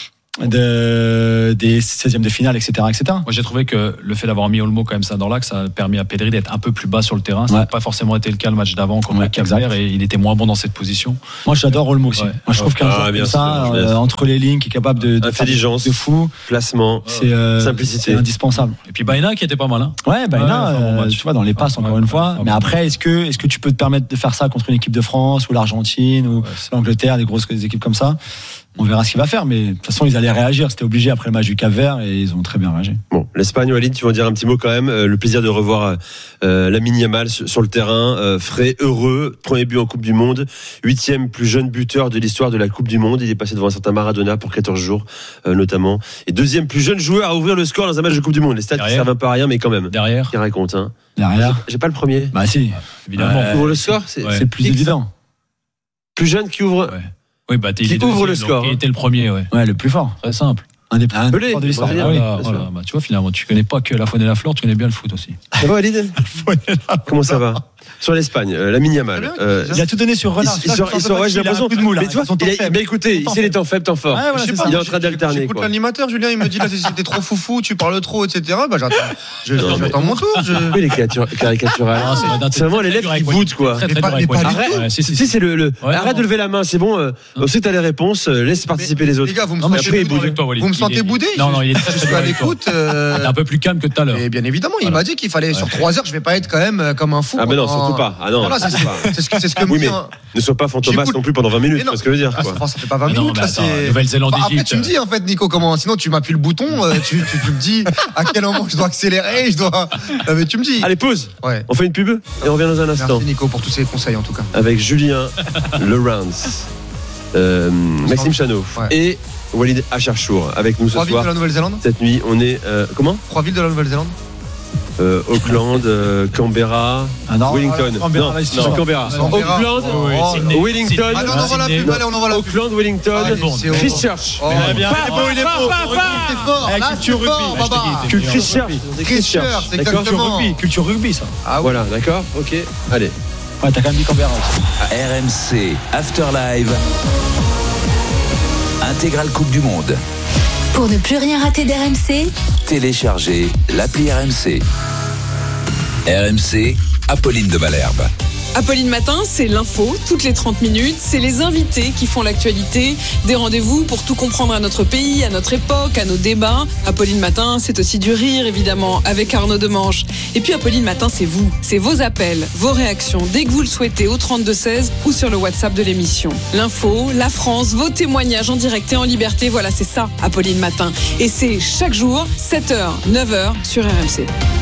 de, des seizièmes de finale, et cetera, et cetera. Moi, j'ai trouvé que le fait d'avoir mis Olmo quand même ça dans l'axe, ça a permis à Pedri d'être un peu plus bas sur le terrain. Ça n'a Ouais. pas forcément été le cas le match d'avant contre Ouais, le Cap-Vert, exact. et il était moins bon dans cette position. Moi j'adore Olmo aussi. Ouais. Moi je trouve qu'un Ah, joueur bien comme sûr, ça, bien euh, sûr. entre les lignes, qui est capable de, de faire Intelligence. des trucs de fou, Placement. c'est, euh, Simplicité. c'est indispensable. Et puis Baena qui était pas mal. Hein. Ouais, ben Ouais, là, enfin, bon euh, match. tu vois, dans les passes, Ouais, encore ouais, une fois. ouais, Mais ouais. après, est-ce que, est-ce que tu peux te permettre de faire ça contre une équipe de France ou l'Argentine ou Ouais, c'est- l'Angleterre, des grosses des équipes comme ça? On verra ce qu'il va faire, mais de toute façon, ils allaient réagir. C'était obligé après le match du Cap-Vert et ils ont très bien réagi. Bon, l'Espagne, Walid, tu vas en dire un petit mot quand même. Euh, le plaisir de revoir euh, Lamine Yamal sur, sur le terrain, euh, frais, heureux, premier but en Coupe du Monde, huitième plus jeune buteur de l'histoire de la Coupe du Monde. Il est passé devant un certain Maradona pour quatorze jours, euh, notamment. Et deuxième plus jeune joueur à ouvrir le score dans un match de Coupe du Monde. Les stats qui Derrière. servent un peu à rien, mais quand même. Derrière, Qui raconte, hein. Derrière. J'ai pas le premier. Bah si, évidemment. Ouais. Qui ouvre le score, c'est Ouais. c'est plus Qui que ça évident. plus jeune qui ouvre. Ouais. Oui, bah, t'es- Qui il est ouvre le deuxième, score, donc hein. Il était le premier, ouais. Ouais, le plus fort. Très simple. Un des, un des Pelé, plus forts de l'histoire. Pelé. Ah oui. Voilà, bien voilà. sûr. Bah, tu vois, finalement, tu connais pas que la faune et la flore, tu connais bien le foot aussi. Ça va, Walid Comment ça va sur l'Espagne, euh, Lamine Yamal. Euh, Il a tout donné sur il, Renard. il sort, il sort, ouais, j'ai l'impression. de moule. Mais tu vois, il a- mais écoutez, il sait les temps faibles, temps forts. Ouais, voilà, Je sais c'est pas, ça. Il est en moi, train j'ai- d'alterner, J'écoute quoi. l'animateur, Julien, il me dit là, c'était trop foufou, tu parles trop, et cetera. Bah, j'attends. Je- Non, mais- J'attends mon tour. je- Oui, les caricatures- caricaturales. Ah, c'est- C'est vraiment l'élève qui voûte, quoi. Très, très Mais pas- dur mais avec pas Wally. du tout. Ouais, si, si, Tu sais, si. c'est le. le- Ouais, Arrête non. de lever la main, c'est bon. euh, on sait que t'as les réponses. euh, Laisse participer les autres. Les gars, vous me Non, mais sentez après, il boudé boude. avec toi, Wally. Vous me Il sentez est- boudé Non, non, il est très, Je très suis dur à avec toi. l'écoute. euh, T'es un peu plus calme que tout à l'heure. Et bien évidemment, il Voilà. m'a dit qu'il fallait sur trois heures, je vais pas être quand même euh, comme un fou. Ah, ben non, pendant- surtout pas. Ah non, Voilà, c'est surtout pas. c'est ce que c'est ce que me Oui, dit mais un- ne sois pas fantomas J'écoute. non plus pendant vingt minutes, Mais tu non. vois ce que je veux dire, Ah, quoi. ça, ça fait pas vingt Mais non, minutes mais là. attends, c'est- Nouvelle-Zélande, Enfin, après, Égypte. tu me dis en fait, Nico, comment sinon tu m'appuies le bouton, euh, tu, tu, tu me dis à quel moment je dois accélérer, je dois. Ah, mais tu me dis. Allez, pause. Ouais. On fait une pub et on revient dans un instant Merci Nico pour tous ces conseils en tout cas. avec Julien Laurence, euh, Maxime Chanot Ouais. et Walid Acharchour avec nous ce Trois villes de soir. la Nouvelle-Zélande. Cette nuit, on est euh, comment Trois villes de la Nouvelle-Zélande. Euh, Auckland, euh, Canberra, Ah non, Wellington. Canberra, non, là, ils non, sont- Canberra. Canberra. Auckland, Oh, oh, Sydney. Wellington, Ah non, on envoie la Sydney. pub, allez, on envoie la pub. Auckland, Wellington, Ah, c'est horrible. Christchurch. Oh, Eh bien, il est beau, il est beau. c'est fort. Eh, Là, culture c'est fort, rugby. Baba. Hashtag Culture Christchurch. Christchurch, c'est D'accord, exactement. Rugby, culture rugby, ça. Ah oui. Voilà, d'accord, ok, allez. Ouais, t'as quand même dit Canberra aussi. R M C After Live. Intégrale Coupe du Monde. Pour ne plus rien rater d'R M C, Téléchargez l'appli R M C. R M C, Apolline de Malherbe. Apolline Matin, c'est l'info, toutes les trente minutes, c'est les invités qui font l'actualité, des rendez-vous pour tout comprendre à notre pays, à notre époque, à nos débats. Apolline Matin, c'est aussi du rire, évidemment, avec Arnaud Demanche. Et puis Apolline Matin, c'est vous, c'est vos appels, vos réactions, dès que vous le souhaitez, au trente-deux seize ou sur le WhatsApp de l'émission. L'info, la France, vos témoignages en direct et en liberté, voilà, c'est ça, Apolline Matin. Et c'est chaque jour, sept heures, neuf heures, sur R M C.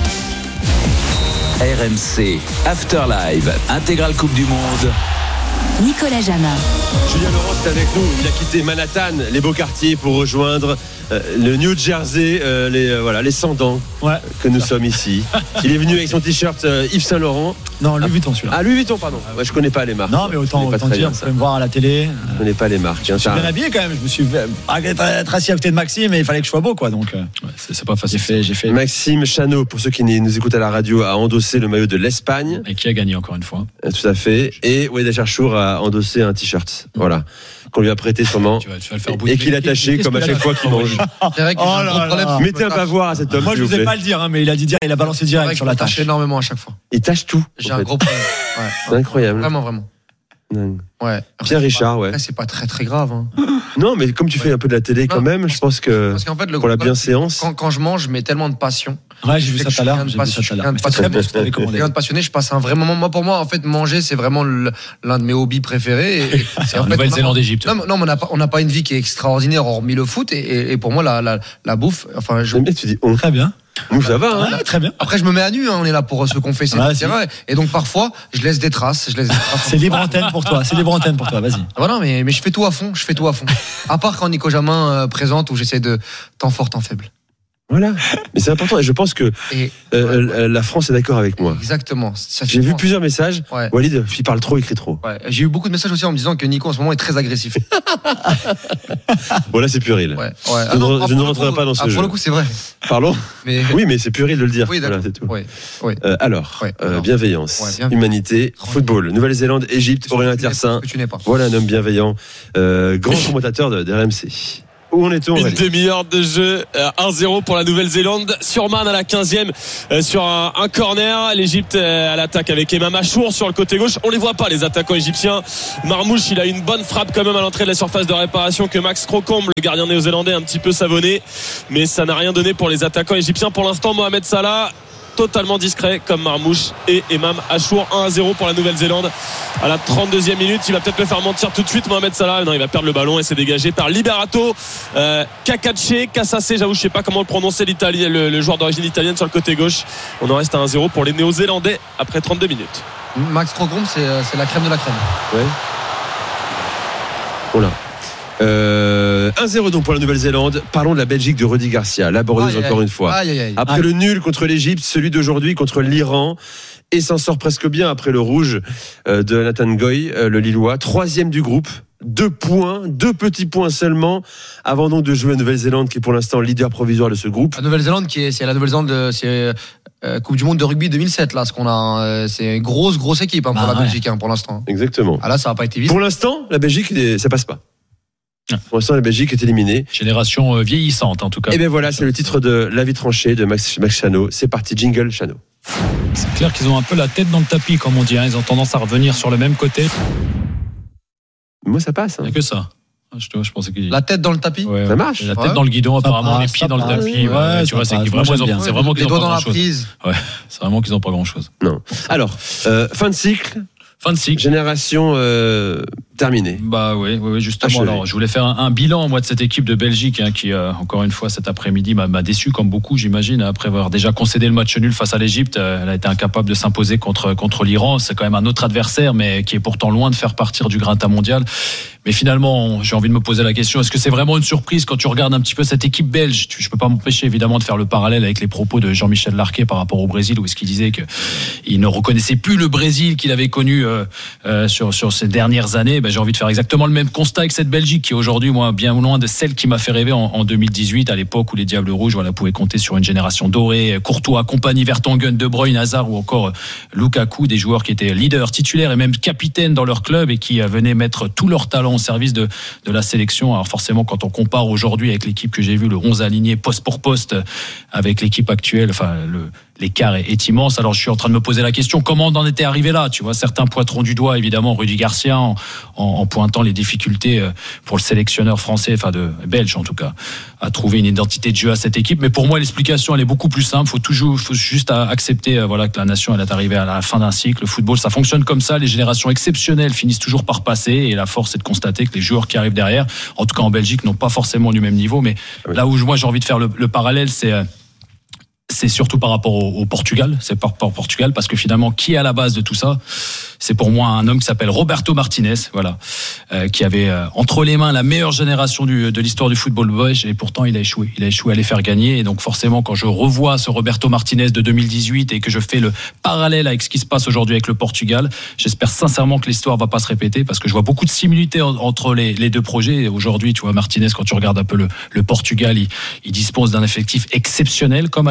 R M C, After Live, Intégrale Coupe du Monde. Nicolas Jamin. Julien Laurent est avec nous. Il a quitté Manhattan, les beaux quartiers, pour rejoindre euh, le New Jersey, euh, les euh, voilà, les sans-dents Ouais. que nous sommes ici. Il est venu avec son t-shirt euh, Yves Saint Laurent. Non, Louis Vuitton, celui-là. Ah, Louis Vuitton, pardon. Ouais, je connais pas les marques. Non, mais Je autant, connais pas autant très dire, bien vous ça. pouvez me voir à la télé. Je connais pas les marques. hein, Je suis ça. bien habillé quand même. Je me suis malgré être assis à côté de Maxime, mais il fallait que je sois beau, quoi. Donc, euh, Ouais, c'est c'est pas j'ai facile. fait, j'ai fait. Maxime Chanot, pour ceux qui nous écoutent à la radio, a endossé le maillot de l'Espagne. Et qui a gagné encore une fois. Euh, Tout à fait. Et Walid Acharchour a endossé un t-shirt. Voilà. Qu'on lui a prêté sûrement. Tu vas, tu vas le faire Et, bouger. et qu'il a taché qu'est-ce comme à qu'il a chaque fois qu'il mange. C'est vrai que Oh j'ai un là gros là. problème. Mettez un bavoir à cet homme. Moi, je s'il vous vous ai plaît. pas le dire, hein, mais il a dit direct, il a balancé C'est direct vrai sur que la je tâche tâche. énormément à chaque fois. Il tâche tout. J'ai en un fait. gros problème. Ouais. C'est incroyable. Vraiment, vraiment. Non. Ouais. Après, Pierre c'est Richard, pas, ouais. après, c'est pas très très grave. Hein. Non, mais comme tu fais un peu de la télé quand Non, même, je pense que Parce qu'en fait, le pour la global, bienséance. Quand, quand je mange, je mets tellement de passion. Ouais, j'ai vu ça Je suis tout à l'heure. quelqu'un de J'ai vu ça passion- tout à l'heure. quelqu'un de Mais c'est très passionné. bon ce que t'avais commandé. Quelqu'un de passionné, je passe un vrai moment. Moi, pour moi, en fait, manger, c'est vraiment le- l'un de mes hobbies préférés. Et, et c'est en fait, Nouvelle-Zélande, Égypte. Non, mais- non, mais on n'a pas, on n'a pas une vie qui est extraordinaire hormis le foot. Et, et, et pour moi, la, la, la bouffe, enfin, je, J'aime bien, tu dis on. Très bien. Nous, ça va, hein. Ouais, très bien. après, je me mets à nu. Hein, on est là pour se confesser, Ouais, et cetera. Et donc, parfois, je laisse des traces. Je laisse des traces. C'est libre antenne pour toi. C'est libre antenne pour toi. Vas-y. Voilà, mais, mais je fais tout à fond. Je fais tout à fond. À part quand Nico Jamin euh, présente où j'essaie de temps fort, temps faible. Voilà. Mais c'est important et je pense que Et euh, euh, la France est d'accord avec moi. exactement. Ça fait J'ai vu souvent- plusieurs messages. Ouais. Walid, il parle trop, écrit trop. Ouais. J'ai eu beaucoup de messages aussi en me disant que Nico en ce moment est très agressif. Bon, là, c'est puéril. Ouais, ouais. Je Ah ne non, re- ah, je pour ne le rentrerai coup- pas dans ce ah, jeu. Pour le coup, c'est vrai. Pardon. Mais Oui, mais c'est puéril de le dire. oui, Voilà, d'accord. c'est tout. Oui, oui. Euh, alors, Ouais, euh, alors. bienveillance, Ouais, bienveillance. humanité, football, Nouvelle-Zélande, Égypte, Aurélien Tiersin. Que tu n'es pas. Voilà un homme bienveillant, euh, grand commentateur de, de R M C. Où en est-on, Une Aurélie ? demi-heure de jeu, euh, un zéro pour la Nouvelle-Zélande. Surman à la quinzième euh, sur un, un corner. L'Égypte euh, à l'attaque avec Emam Achour sur le côté gauche. On les voit pas, les attaquants égyptiens. Marmouche, il a une bonne frappe quand même à l'entrée de la surface de réparation que Max Crocombe, le gardien néo-zélandais, un petit peu savonné. Mais ça n'a rien donné pour les attaquants égyptiens. Pour l'instant, Mohamed Salah, totalement discret comme Marmouche et Emam Achour. Un à zéro pour la Nouvelle-Zélande à la trente-deuxième minute. Il va peut-être le faire mentir tout de suite, Mohamed Salah. Non, il va perdre le ballon et c'est dégagé par Liberato euh, Cacace Cassacé, j'avoue je sais pas comment le prononcer, l'Italien, le, le joueur d'origine italienne sur le côté gauche. On en reste à un zéro pour les Néo-Zélandais après trente-deux minutes. Max Crocombe, c'est euh, c'est la crème de la crème. Ouais. Oh là. Euh, un zéro donc pour la Nouvelle-Zélande. Parlons de la Belgique de Rudy Garcia, laborieuse Aïe, encore aïe. une fois. Aïe, aïe, aïe. Après Aïe. le nul contre l'Égypte, celui d'aujourd'hui contre l'Iran. Et s'en sort presque bien après le rouge euh, de Nathan Goy, euh, le Lillois. Troisième du groupe. Deux points, deux petits points seulement, avant donc de jouer à Nouvelle-Zélande, qui est pour l'instant leader provisoire de ce groupe. La Nouvelle-Zélande, qui est, c'est la Nouvelle-Zélande, de- c'est euh, Coupe du Monde de rugby deux mille sept, là, ce qu'on a. hein. Euh, C'est une grosse, grosse équipe hein, pour Ah, la ouais. Belgique, hein, pour l'instant. Exactement. Ah là, ça n'a pas été évident. Pour l'instant, la Belgique, est- ça passe pas. Pour l'instant, la Belgique est éliminée. Génération euh, vieillissante en tout cas. Et bien voilà, c'est le titre de La vie tranchée de Max, Max Chano. C'est parti, jingle Chano. C'est clair qu'ils ont un peu la tête dans le tapis, comme on dit. Hein. Ils ont tendance à revenir sur le même côté. Moi, ça passe. Il Hein. n'y a que ça. Ah, Je, je pensais qu'il. La tête dans le tapis. Ouais, Ça ouais. marche. La tête Ouais. dans le guidon, Ça apparemment, passe, les pieds ça dans le passe. tapis. Ouais, Ouais, tu ça vois, c'est passe. qu'ils- Moi, vraiment, j'aime ils ont- bien. c'est vraiment qu'ils Les ont doigts pas dans la grand chose. prise. C'est vraiment qu'ils n'ont pas grand chose. Non. Alors, euh, fin de cycle, Fin de cycle. génération euh, terminée. Bah oui, oui, oui, justement. Achevé. Alors, je voulais faire un, un bilan moi de cette équipe de Belgique hein, qui, euh, encore une fois, cet après-midi m'a, m'a déçu comme beaucoup, j'imagine, après avoir déjà concédé le match nul face à l'Égypte. Euh, Elle a été incapable de s'imposer contre contre l'Iran. C'est quand même un autre adversaire, mais qui est pourtant loin de faire partir du Grinta mondial. Mais finalement, j'ai envie de me poser la question, est-ce que c'est vraiment une surprise quand tu regardes un petit peu cette équipe belge? Je peux pas m'empêcher évidemment de faire le parallèle avec les propos de Jean-Michel Larquet par rapport au Brésil, où est-ce qu'il disait qu'il ne reconnaissait plus le Brésil qu'il avait connu euh, euh, sur, sur ces dernières années. Ben, j'ai envie de faire exactement le même constat avec cette Belgique qui est aujourd'hui moi, bien loin de celle qui m'a fait rêver en, en deux mille dix-huit, à l'époque où les Diables Rouges voilà, pouvaient compter sur une génération dorée, Courtois, compagnie, Vertonghen, De Bruyne, Hazard ou encore Lukaku, des joueurs qui étaient leaders, titulaires et même capitaines dans leur club et qui venaient mettre tout leur talent au service de de la sélection. Alors forcément, quand on compare aujourd'hui avec l'équipe que j'ai vue, le onze aligné poste pour poste, avec l'équipe actuelle, enfin le l'écart est, est immense. Alors je suis en train de me poser la question, comment on en était arrivé là? Tu vois, certains pointeront du doigt évidemment Rudy Garcia en, en, en pointant les difficultés pour le sélectionneur français, enfin de belge en tout cas, à trouver une identité de jeu à cette équipe. Mais pour moi, l'explication elle est beaucoup plus simple. Faut toujours, faut juste accepter voilà que la nation elle est arrivée à la fin d'un cycle. Le football, ça fonctionne comme ça. Les générations exceptionnelles finissent toujours par passer, et la force est de constater que les joueurs qui arrivent derrière, en tout cas en Belgique, n'ont pas forcément du même niveau. Mais oui. là où moi j'ai envie de faire le, le parallèle, c'est c'est surtout par rapport au, au Portugal. C'est par rapport au Portugal parce que finalement, qui est à la base de tout ça? C'est pour moi un homme qui s'appelle Roberto Martinez, voilà, euh, qui avait euh, entre les mains la meilleure génération du, de l'histoire du football belge, et pourtant il a échoué. Il a échoué à les faire gagner, et donc forcément quand je revois ce Roberto Martinez de deux mille dix-huit et que je fais le parallèle avec ce qui se passe aujourd'hui avec le Portugal, j'espère sincèrement que l'histoire va pas se répéter, parce que je vois beaucoup de similitudes entre les, les deux projets. Et aujourd'hui, tu vois, Martinez, quand tu regardes un peu le, le Portugal, il, il dispose d'un effectif exceptionnel, comme à l'époque de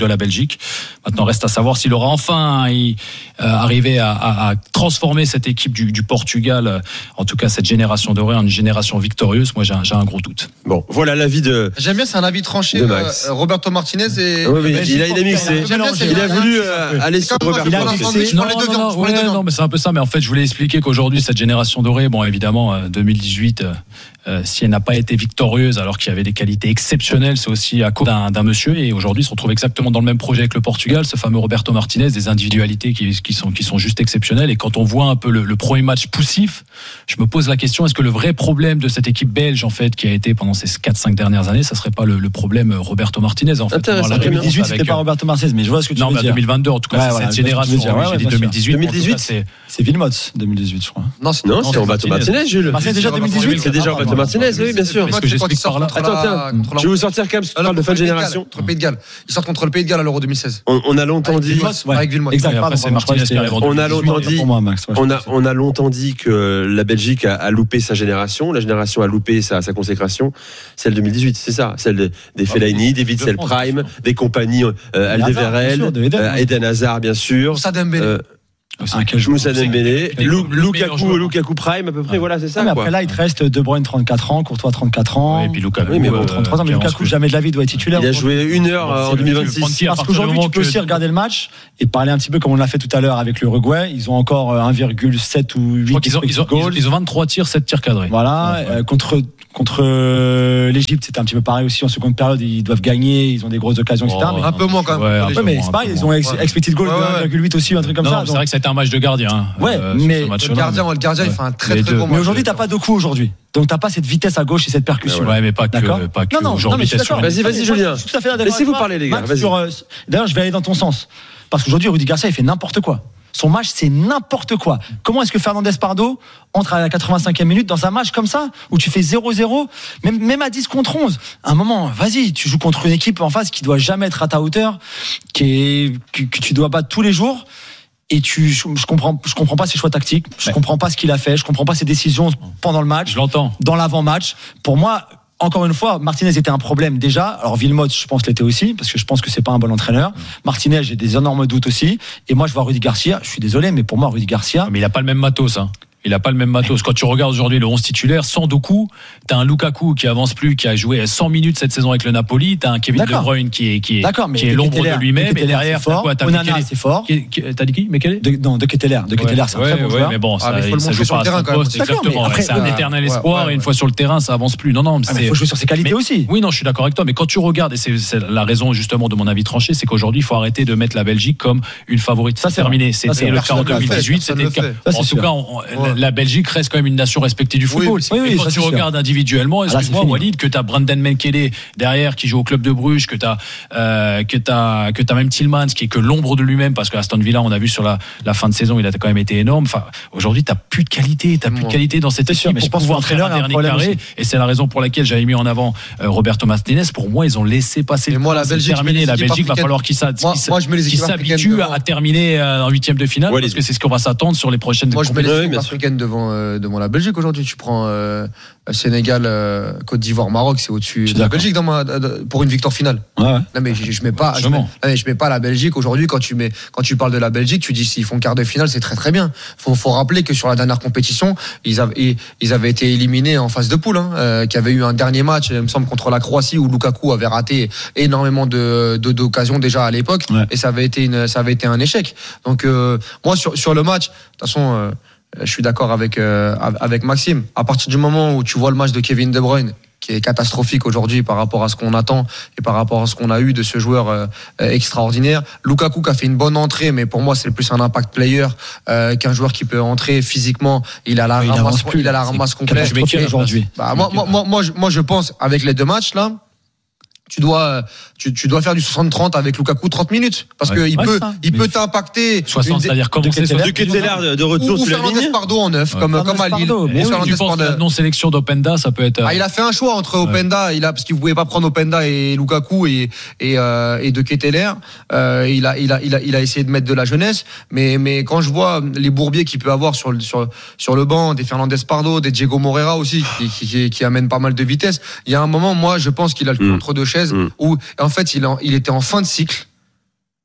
la Belgique. Maintenant, reste à savoir s'il aura enfin euh, arrivé à, à, à transformer cette équipe du, du Portugal, en tout cas cette génération dorée, en une génération victorieuse. Moi, j'ai un, j'ai un gros doute. Bon, voilà l'avis de. J'aime bien, c'est un avis tranché. Euh, Roberto Martinez et. Oui, oui, il, a, il a mixé. Bien, il a voulu euh, aller sur Roberto Martinez. Non, non, non, ouais, non, mais c'est un peu ça. Mais en fait, je voulais expliquer qu'aujourd'hui, cette génération dorée, bon, évidemment, deux mille dix-huit, euh, si elle n'a pas été victorieuse, alors qu'il y avait des qualités exceptionnelles, c'est aussi à cause d'un, d'un monsieur. Et aujourd'hui, ils se retrouvent exactement dans le même projet avec le Portugal, ce fameux Roberto Martinez, des individualités qui, qui sont qui sont juste exceptionnelles. Et quand on voit un peu le, le premier match poussif, je me pose la question, est-ce que le vrai problème de cette équipe belge, en fait, qui a été pendant ces quatre cinq dernières années, ça serait pas le, le problème Roberto Martinez, en fait? En deux mille dix-huit, c'était pas Roberto Martinez, mais je vois ce que tu non, veux mais dire. deux mille vingt-deux, en tout cas, ouais, c'est voilà, cette génération. Ouais, ouais, j'ai dit deux mille dix-huit. deux mille dixhuit, c'est c'est Wilmots, deux mille dix-huit, je crois. Non, c'est, non, c'est Roberto Martinez, Jules. Ah, c'est déjà deux mille dix-huit. C'est déjà Roberto Martinez, oui, bien sûr. Est-ce que j'explique par là? Attends, tiens, je vais vous sortir quand même, parce que tu parles de fin de génération. Contre le Pays de Galles. Ils sortent contre le Pays de Galles à l'Euro deux mille seize. On, on a longtemps dit. Avec Villemot. Exact. Après, c'est Martinez qui arrive en On a longtemps dit. On a, on a longtemps longtemps dit que la Belgique a, a loupé sa génération. La génération a loupé sa, sa consécration. Celle deux mille dix-huit, c'est ça. Celle des Fellaini, des Witzel Prime, des compagnies, euh, Alderweireld, euh, Eden Hazard, bien sûr. Moussa Dembélé. Euh, Ah, quel joueur. Moussa Dembélé, Lukaku, Lukaku Prime, à peu près, ouais. Voilà, c'est ça. Ah, mais quoi. après là, il te reste De Bruyne trente-quatre ans, Courtois trente-quatre ans. Ouais, et puis Lukaku, oui, mais bon, trente-trois ans, mais Lukaku, jamais de la vie doit être titulaire. Il a joué une heure en deux mille vingt-six. Parce qu'aujourd'hui, tu peux aussi regarder le match et parler un petit peu comme on l'a fait tout à l'heure avec l'Uruguay. Ils ont encore un virgule sept ou huit. Je crois qu'ils ont, ils ont, ils ont, ils ont vingt-trois tirs, sept tirs cadrés. Voilà. Ouais, ouais. Euh, contre, contre euh, l'Égypte, c'était un petit peu pareil aussi. En seconde période, ils doivent gagner, ils ont des grosses occasions, et cetera. Oh, mais un peu moins quand même. Ouais, ouais, mais c'est pareil, ils ont ex- expected goal de un virgule huit aussi, un truc comme non, ça. Non, c'est donc... vrai que c'était un match de gardien. Ouais, euh, mais le gardien, le gardien, il fait un très très bon match. Mais aujourd'hui, t'as pas de coup aujourd'hui. Donc t'as pas cette vitesse à gauche et cette percussion. Ouais, mais pas que, pas que. Non, non, aujourd'hui, non, mais sur vas-y, vas-y, Julien. Laissez-vous parler, les gars. Sur, euh, d'ailleurs, je vais aller dans ton sens. Parce qu'aujourd'hui, Rudy Garcia, il fait n'importe quoi. Son match, c'est n'importe quoi. Comment est-ce que Fernandez Pardo entre à la quatre-vingt-cinquième minute dans un match comme ça, où tu fais zéro zéro, même, même à dix contre onze, à un moment, vas-y, tu joues contre une équipe en face qui doit jamais être à ta hauteur, qui est, que, que tu dois battre tous les jours. Et tu, je, je comprends, je comprends pas ses choix tactiques, je ouais. comprends pas ce qu'il a fait, je comprends pas ses décisions pendant le match, je l'entends. Dans l'avant-match. Pour moi, encore une fois, Martinez était un problème déjà. Alors Villemot, je pense l'était aussi, parce que je pense que c'est pas un bon entraîneur. Martinez, j'ai des énormes doutes aussi. Et moi, je vois Rudy Garcia. Je suis désolé, mais pour moi, Rudy Garcia. Mais il a pas le même matos, hein. Il n'a pas le même matos. Quand tu regardes aujourd'hui le onze titulaire, sans Doku, t'as un Lukaku qui avance plus, qui a joué cent minutes cette saison avec le Napoli, t'as un Kevin D'accord. De Bruyne qui est, qui est, D'accord, mais qui est l'ombre de lui-même, et derrière, t'as quoi, t'as Onana, c'est fort. Qui, qui, t'as dit qui? Mais quel est? De, non, De Ketelaere. De Ketelaere, ouais, c'est un ouais, très bon ouais, joueur. mais bon, ça, ah, mais ça joue pas à son poste, exactement. Après, c'est un ouais, éternel ouais, espoir, ouais, et une ouais. fois sur le terrain, ça avance plus. Non, non, il faut jouer sur ses qualités mais, aussi. Oui, non, je suis d'accord avec toi, mais quand tu regardes, et c'est, c'est la raison justement de mon avis tranché, c'est qu'aujourd'hui, il faut arrêter de mettre la Belgique comme une favorite. Ça, c'est terminé. C'était le cas en deux mille dix-huit, c'était le cas. En tout cas, la Belgique reste quand même une nation respectée du football. Oui, oui, et quand tu regardes sûr. individuellement, excuse-moi, ah, Walid, que tu as Brandon Menkele derrière qui joue au club de Bruges, que tu as euh, que tu as que tu as même Tillmans qui est que l'ombre de lui-même, parce que Aston Villa, on a vu sur la, la fin de saison, il a quand même été énorme. Enfin, aujourd'hui, tu n'as plus de qualité, tu n'as plus de qualité dans cette équipe sûr, mais pour je pense pouvoir faire un dernier carré. Aussi. Et c'est la raison pour laquelle j'avais mis en avant euh, Roberto Martinez. Pour moi, ils ont laissé passer. Mais le moi, la Belgique, terminé. La Belgique va falloir qu'ils s'habituent à terminer en huitième de finale, parce que c'est ce qu'on va s'attendre sur les prochaines. Moi, je mets les équipes africaines devant devant la Belgique aujourd'hui. Tu prends euh, Sénégal, euh, Côte d'Ivoire, Maroc, c'est au-dessus de la Belgique dans ma, pour une victoire finale. Ouais, ouais. Non mais je, je mets pas, je mets, je mets pas la Belgique aujourd'hui. Quand tu mets, quand tu parles de la Belgique, tu dis s'ils font quart de finale, c'est très très bien. Faut, faut rappeler que sur la dernière compétition, ils avaient, ils avaient été éliminés en phase de poule, hein, euh, qui avait eu un dernier match, il me semble contre la Croatie, où Lukaku avait raté énormément de, de d'occasions déjà à l'époque, ouais. et ça avait été une, ça avait été un échec. Donc euh, moi sur sur le match, de toute façon. Euh, Je suis d'accord avec euh, avec Maxime. À partir du moment où tu vois le match de Kevin De Bruyne, qui est catastrophique aujourd'hui par rapport à ce qu'on attend et par rapport à ce qu'on a eu de ce joueur euh, extraordinaire. Lukaku qui a fait une bonne entrée, mais pour moi c'est plus un impact player euh, qu'un joueur qui peut entrer physiquement. Il a la il ramasse, plus, il a la ramasse complète aujourd'hui. Bah, moi, moi, moi, moi, je, moi, je pense avec les deux matchs là. Tu dois, tu, tu dois faire du soixante trente avec Lukaku trente minutes. Parce ouais. qu'il ouais, peut, ça. il peut t'impacter. soixante, c'est-à-dire comment c'est De Ketelaere de retour ou, ou sur la ligne. Fernandez Pardo en neuf, ouais. comme, comme à Lille. Mais oui, tu penses la non-sélection d'Openda, ça peut être. Ah, il a fait un choix entre Openda, ouais. il a, parce qu'il ne pouvait pas prendre Openda et Lukaku et, et, euh, et de Ketelaere. Euh, il a, il a, il a, il a essayé de mettre de la jeunesse. Mais, mais quand je vois les bourbiers qu'il peut avoir sur, sur, sur le banc, des Fernandez Pardo, des Diego Moreira aussi, qui, qui, qui, qui amènent pas mal de vitesse. Il y a un moment, moi, je pense qu'il a le cul mmh. entre deux chaises, mmh. où, en fait, il, en, il était en fin de cycle.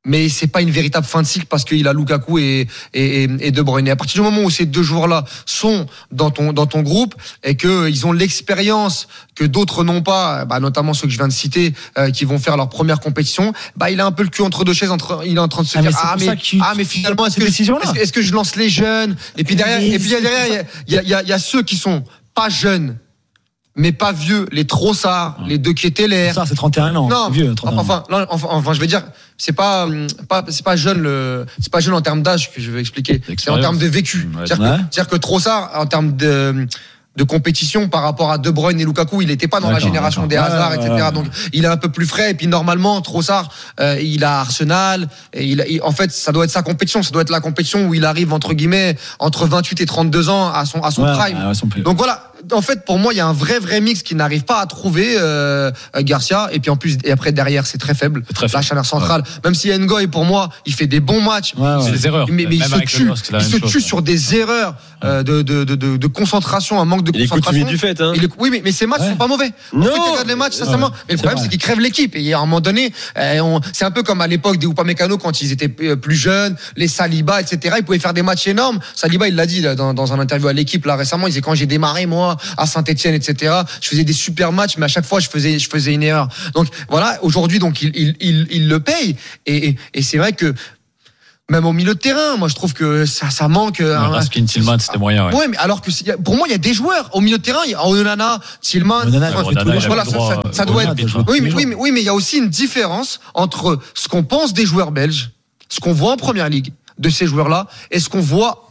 mais c'est pas une véritable fin de cycle parce qu'il a Lukaku et, et, et De Bruyne. Et à partir du moment où ces deux joueurs-là sont dans ton, dans ton groupe et qu'ils ont l'expérience que d'autres n'ont pas, bah, notamment ceux que je viens de citer, euh, qui vont faire leur première compétition, bah, il a un peu le cul entre deux chaises, entre, il est en train de se Ah, dire, mais c'est ah, pour mais, ça que tu- ah, mais finalement, est-ce que, est-ce, que, est-ce que je lance les jeunes? Et puis derrière, et puis derrière, il y a, il y a, il y a ceux qui sont pas jeunes, mais pas vieux, les Trossard, les De Ketelaere. Ça, c'est trente et un ans. Non, c'est vieux, trente et un ans. enfin, non, enfin, enfin, je vais dire, c'est pas, pas, c'est pas jeune le, c'est pas jeune en termes d'âge que je vais expliquer. C'est en termes de vécu. Ouais. C'est-à-dire, Ouais. que, c'est-à-dire que Trossard, en termes de, de compétition par rapport à De Bruyne et Lukaku, il n'était pas dans la D'accord, génération d'accord. des Hazard, Ouais, et cetera. ouais, ouais. Donc, il est un peu plus frais. Et puis, normalement, Trossard, euh, il a Arsenal. Et il, il- en fait, ça doit être sa compétition. Ça doit être la compétition où il arrive, entre guillemets, entre vingt-huit et trente-deux ans à son, à son Ouais, prime. ouais, ouais, son prime. Donc voilà. En fait, pour moi, il y a un vrai, vrai mix qui n'arrive pas à trouver euh, Garcia. Et puis en plus, et après derrière, c'est très faible. C'est très La faible. charnière centrale. Même si Ngoy, pour moi, il fait des bons matchs. Ouais, ouais. C'est des erreurs. Mais, mais il Même se avec le tue, Losc, c'est la il même se chose, tue ouais. sur des erreurs euh, de, de, de, de, de concentration, un manque de Il est concentration. coutumier du fait, hein. Il est- oui, mais, mais ces matchs Ouais. sont pas mauvais. On Non. fait que regarde les matchs, sincèrement. Mais le problème, vrai. c'est qu'ils crèvent l'équipe. Et à un moment donné, euh, on- c'est un peu comme à l'époque des Upamecano quand ils étaient euh, plus jeunes, les Saliba, et cetera. Ils pouvaient faire des matchs énormes. Saliba, il l'a dit là, dans, dans un interview à l'équipe là récemment. Il disait quand j'ai démarré moi à Saint-Etienne, et cetera. Je faisais des super matchs, mais à chaque fois, je faisais, je faisais une erreur. Donc voilà, aujourd'hui, donc il, il, il, il le paye. Et, et, et c'est vrai que même au milieu de terrain, moi je trouve que ça, ça manque. euh, un- Raskin, Tillman, c'était moyen. Ouais. Ouais, mais alors que c'est- pour moi, il y a des joueurs au milieu de terrain. Il y a Onana, Tillman. Onana, il Enfin, fait tous les Onana, jours. voilà, il a ça, le droit, ça- euh, ça doit Onana, être. il joue tous Oui, les mais, jours. oui, mais, oui, mais il y a aussi une différence entre ce qu'on pense des joueurs belges, ce qu'on voit en première ligue de ces joueurs-là, et ce qu'on voit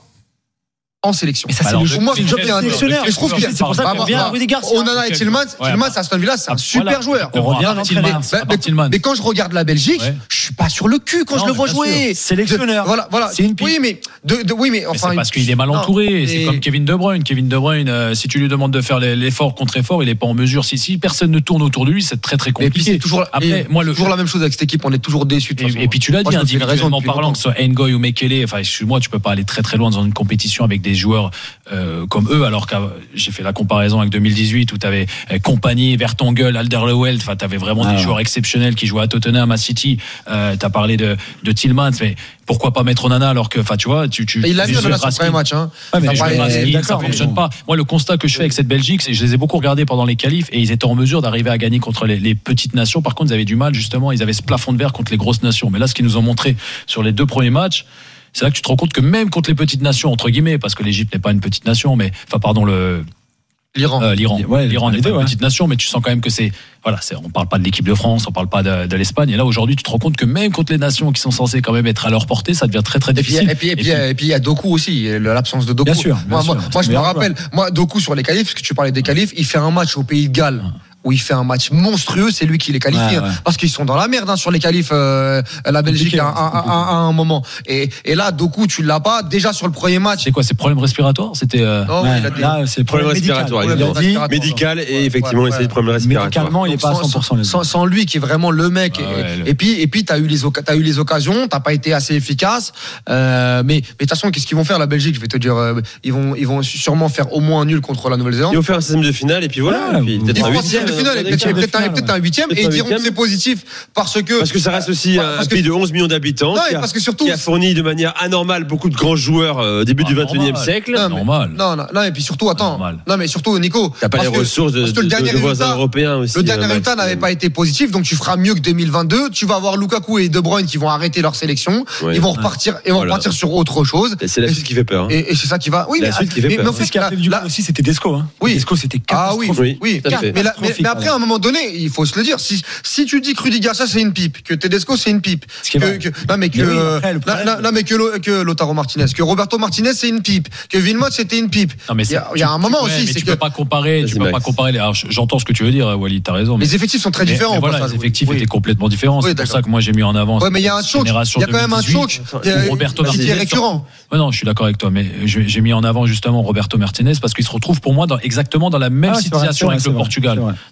en sélection. Mais ça, c'est Alors, le de- jour. Moi, de c'est le job quel d'un joueur, sélectionneur. de Je trouve quel que c'est pour ça Bah, qu'on bah, revient à bah, Rudy Garcia. Onana et Quel- Tillman, ouais, Tillman, bah, à Aston Villa, c'est un ah, super voilà. joueur. On revient à Mais- Tillman, mais- à part mais- Tillman. Mais quand je regarde la Belgique, Ouais. je suis pas sur le cul quand Non, je le mais vois bien jouer. Sélectionneur. Voilà, voilà. C'est une pipe. Oui, mais de, de- oui, mais Mais enfin. c'est parce qu'il est mal non, entouré. C'est et- comme Kevin De Bruyne. Kevin De Bruyne, euh, si tu lui demandes de faire l'effort contre effort, il est pas en mesure. Si, si personne ne tourne autour de lui, c'est très très Et puis compliqué. c'est toujours, Après, et moi, le, toujours la même chose avec cette équipe, on est toujours déçus. de toute Et, façon. et puis tu l'as Moi, dit, je me fais une raison individuellement depuis parlant, longtemps. que ce soit Ngoy ou Mekele, enfin excuse-moi, tu peux pas aller très très loin dans une compétition avec des joueurs euh, comme eux, alors que j'ai fait la comparaison avec deux mille dix-huit où tu avais Compagnie, Vertonghen, Alderweireld, enfin tu avais vraiment Ah des ouais. joueurs exceptionnels qui jouaient à Tottenham, à City. Euh, tu as parlé de, de Tillmans, mais pourquoi pas mettre Onana alors que, enfin tu vois, tu, tu Et il a tu mis joues Onana son Raskin. premier match. Hein. Ouais, mais Ça Mais je paraît- me Raskin, Raskin, ça d'accord, fonctionne bon. pas. Moi, le constat que je fais avec cette Belgique, c'est que je les ai beaucoup regardés pendant les qualifs et ils étaient en mesure d'arriver à gagner contre les, les petites nations. Par contre, ils avaient du mal, justement, ils avaient ce plafond de verre contre les grosses nations. Mais là, ce qu'ils nous ont montré sur les deux premiers matchs, c'est là que tu te rends compte que même contre les petites nations, entre guillemets, parce que l'Égypte n'est pas une petite nation, mais, enfin, pardon, le, L'Iran. euh, l'Iran. Ouais, L'Iran les n'est pas deux, une ouais. petite nation, mais tu sens quand même que c'est, voilà, c'est, on parle pas de l'équipe de France, on parle pas de, de l'Espagne. Et là, aujourd'hui, tu te rends compte que même contre les nations qui sont censées quand même être à leur portée, ça devient très, très Et puis, difficile. et puis, et puis, et puis, il y a Doku aussi, l'absence de Doku. Bien sûr, bien moi, sûr. moi, moi, je me Meilleur rappelle, moi, Doku sur les qualifs, parce que tu parlais des qualifs, il fait un match au Pays de Galles. Où il fait un match monstrueux, c'est lui qui les qualifie, Ouais, hein, ouais. parce qu'ils sont dans la merde hein, sur les qualifs, euh, la Belgique Compliqué, à, à- à- à un moment. Et, et là, Doku, tu l'as pas déjà sur le premier match. C'est quoi, ces problèmes respiratoires? C'était, euh, Non, Ouais, il a des- là, c'est Problème respiratoire, médical. évidemment. Il a dit, Respiratoire. Médical et Ouais, effectivement, ouais, essayer de ouais. problème respiratoire. médicalement, il n'est Donc, pas à sans- cent pour cent. les sans, sans lui qui est vraiment le mec. Ah ouais, et, le- et puis et puis t'as eu les oca- t'as eu les occasions, t'as pas été assez efficace. Euh, mais mais de toute façon, qu'est-ce qu'ils vont faire la Belgique? Je vais te dire, euh, ils vont ils vont sûrement faire au moins un nul contre la Nouvelle-Zélande. Ils vont faire un seizième de finale et puis voilà. Ouais, et puis vous- peut-être Ils un feront un huitième. huitième de finale, et peut-être huitième de peut-être un, finale, peut-être un huitième, et Peut-être ils un diront que huitième. c'est positif parce que Parce que ça reste aussi un Parce que- pays de onze millions d'habitants Non, qui, mais a- parce que surtout- qui a fourni de manière anormale beaucoup de grands joueurs euh, au début Ah, du vingt et unième normal. siècle. Non, mais- normal. Non, non, non, et puis surtout, attends. Normal. Non, mais surtout, Nico. T'as pas parce les que- ressources de, parce que le de- dernier de voisins résultat- européens aussi. Le dernier euh, résultat Max. n'avait pas été positif, donc tu feras mieux que deux mille vingt-deux. Tu vas avoir Lukaku et De Bruyne qui vont arrêter leur sélection. Ouais. Ils vont repartir, et vont Voilà. repartir sur autre chose. Et C'est la Et- suite qui fait peur. hein. Et, et c'est ça qui va. Oui, La mais, suite qui fait mais- peur. mais en C'est fait, ce qui a là- fait du là- coup aussi, c'était Desco. Hein. Oui. Desco, c'était Ah oui, catastrophique. Oui, oui. tout à fait. Mais, là- mais- mais Catastrophique, après, à un moment donné, il faut se le dire. Si, si tu dis que Rudy Garcia c'est une pipe, que Tedesco c'est une pipe, Ce qui est que, vrai. que- non mais que Mais oui, euh, après, le non, problème- non, non, mais que, Lo- que Lautaro Martinez, que Roberto Martinez c'est une pipe, que Vilmot c'était une pipe. Non, mais Il y a, c'est- il y a un tu- moment ouais, aussi, mais c'est tu que peux pas comparer, tu Vas-y, peux Max. pas comparer. les- Alors, j'entends ce que tu veux dire, Walid, t'as raison. mais- les effectifs sont très mais- différents. mais au voilà, passage. les effectifs Oui. étaient complètement différents. Oui, C'est pour d'accord. ça que moi j'ai mis en avant. Ouais, mais il y a un cette choc. génération Il y a quand même un deux mille dix-huit, choc. Il y a- où Roberto qui est Martinez récurrent. Ouais, non, je suis d'accord avec toi, mais j'ai j'ai mis en avant justement Roberto Martinez parce qu'il se retrouve pour moi dans, exactement dans la même Ah, c'est vrai, situation c'est avec vrai, le c'est Portugal. vrai,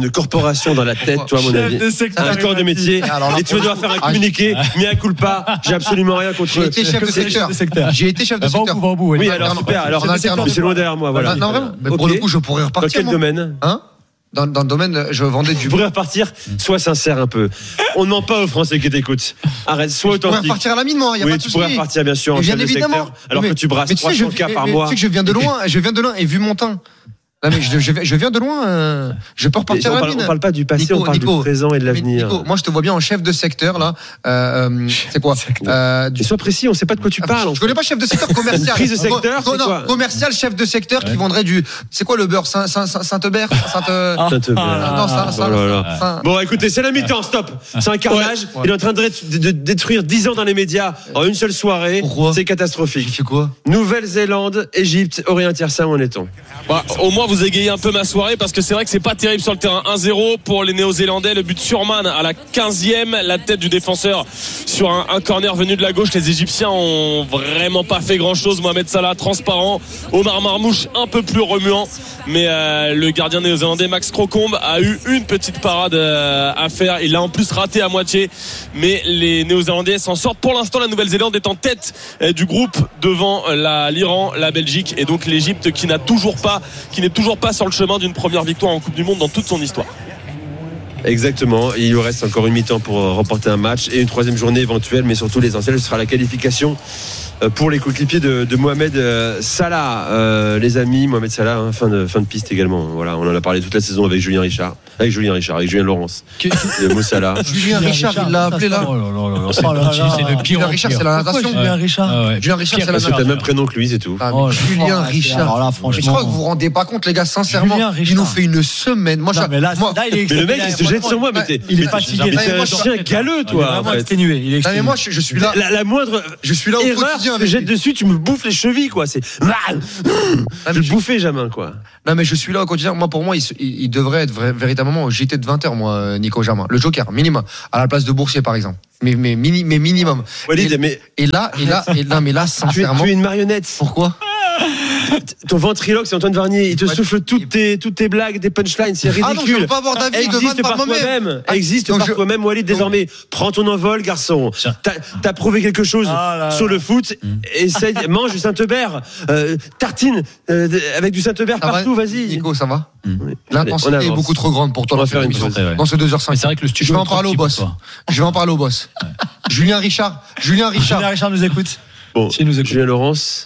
une corporation dans la tête, toi, à mon avis. Un corps de métier. Alors là, Et tu vas devoir faire un communiqué, mais un coup pas. J'ai absolument rien contre J'ai eux. été chef de secteur. J'ai été chef de Va au secteur. bout, va au bout. Oui, Walid. alors non, super. non, Alors, en interne, mais c'est loin derrière moi, voilà. Non, vraiment. Mais pour Ok. le coup, je pourrais Dans repartir. quel moi. domaine? Hein dans, dans le domaine, je vendais du. Tu pourrais repartir, sois sincère un peu. On ne ment pas aux Français qui t'écoutent. Arrête, sois Je pourrais authentique. repartir à la mine, moi. Y a Oui, pas de tu souci. pourrais repartir bien sûr en Mais chef bien de évidemment. secteur, alors Mais- que tu brasses mais tu sais, trois je- cents cas mais- par mais mois. Tu sais que je viens de loin. Je viens de loin et vu mon temps. Non mais je, je, je viens de loin. euh, je peux Mais repartir on à la parle, mine. on parle pas du passé, Nico, on parle Nico, du présent et de Mais l'avenir. Nico, moi je te vois bien en chef de secteur là. Euh, euh, c'est quoi euh, Mais sois précis, on sait pas de quoi tu parles. Je connais pas chef de secteur commercial. Prise de secteur, Co- c'est non, quoi commercial, chef de secteur qui vendrait du. C'est quoi le beurre Saint- Saint- Saint- Saint-Hubert Saint- euh, Ça te plaît. ah, non, Saint- Saint- Oh là là. Saint- Bon, écoutez, c'est la mi-temps, stop. C'est un carnage. Ouais. Il est en train de, de- de détruire dix ans dans les médias en une seule soirée. Pourquoi C'est catastrophique. Tu fais quoi Nouvelle-Zélande, Égypte, Aurélien Tiersin, où en est-on? Bah, au moins vous égayez un peu ma soirée parce que c'est vrai que c'est pas terrible sur le terrain. Un zéro pour les Néo-Zélandais, le but sur Man à la quinzième, la tête du défenseur sur un, un corner venu de la gauche. Les Égyptiens ont vraiment pas fait grand chose. Mohamed Salah transparent, Omar Marmouche un peu plus remuant, mais euh, le gardien néo-zélandais Max Crocombe a eu une petite parade euh, à faire. Il l'a en plus raté à moitié, mais les Néo-Zélandais s'en sortent. Pour l'instant, la Nouvelle-Zélande est en tête euh, du groupe devant la, l'Iran, la Belgique et donc l'Égypte qui n'a toujours pas qui n'est toujours pas sur le chemin d'une première victoire en Coupe du Monde dans toute son histoire. Exactement, il lui reste encore une mi-temps pour remporter un match et une troisième journée éventuelle, mais surtout l'essentiel ce sera la qualification pour les coéquipiers de, de Mohamed Salah. Euh, les amis, Mohamed Salah, hein, fin, de, fin de piste également. Voilà, on en a parlé toute la saison avec Julien Richard, avec Julien Richard, avec Julien Laurence, et Mo Salah. Julien Richard, il l'a appelé là. Oh là là là là, c'est Oh là là. c'est de pire Julien en Richard, pire. c'est la natation. Julien Richard. Ah ouais. Julien Richard, Pire c'est la Parce que t'as le natation. même prénom que lui, c'est tout. Ah, mais Oh là Julien là. Richard. Alors là, Mais je crois que vous vous rendez pas compte, les gars, sincèrement. Julien Richard. Il nous fait une semaine. Moi, Non, je- mais là, moi, là, il est Mais le mec, il se jette sur moi, mais t'es, il est mais fatigué. mais t'es Moi, un je- chien galeux, Il est toi. en vraiment fait. exténué. Il est non, mais exténué. moi, je, je suis là. La, la moindre Je suis là au erreur quotidien que je avec jette lui. dessus, tu me bouffes les chevilles, quoi. C'est. Je mais le je- bouffais jamais, quoi. Non, mais je suis là au quotidien. Moi, pour moi, il, se- il- il devrait être vrai- véritablement au J T de vingt heures, moi, euh, Nico Jamin. Le Joker, minimum. À la place de Boursier, par exemple. Mais, mais, mini, mais minimum. Walid, Et- mais Et là, et là, et là, mais là, tu es, sincèrement. tu es une marionnette. Pourquoi Ton ventriloque, c'est Antoine Varnier. Il te Ouais. souffle toutes tes, toutes tes blagues, tes punchlines. C'est Ah non, je ridicule. veux pas avoir d'avis de Existe vanne par par moi-même. toi-même. Ah, Existe donc par je- toi-même, Walid, désormais. Prends ton envol, garçon. Tiens. T'as, t'as prouvé quelque chose Ah là là. sur le foot. Essaye, mange du Saint-Hubert. Euh, tartine euh, de- avec du Saint-Hubert Ça va, partout, vas-y. Nico, ça va Oui. L'intensité Allez, on est avance. beaucoup trop grande pour toi On va dans faire cette une émission. pause. Ouais. Dans ce deux heures Mais cinq. c'est vrai que le studio Je vais en est trop parler au petit pour boss. toi. Je vais en parler au boss. Julien Richard. Julien Richard. Julien Richard nous écoute. Bon, S'il nous écoute. Julien Laurence.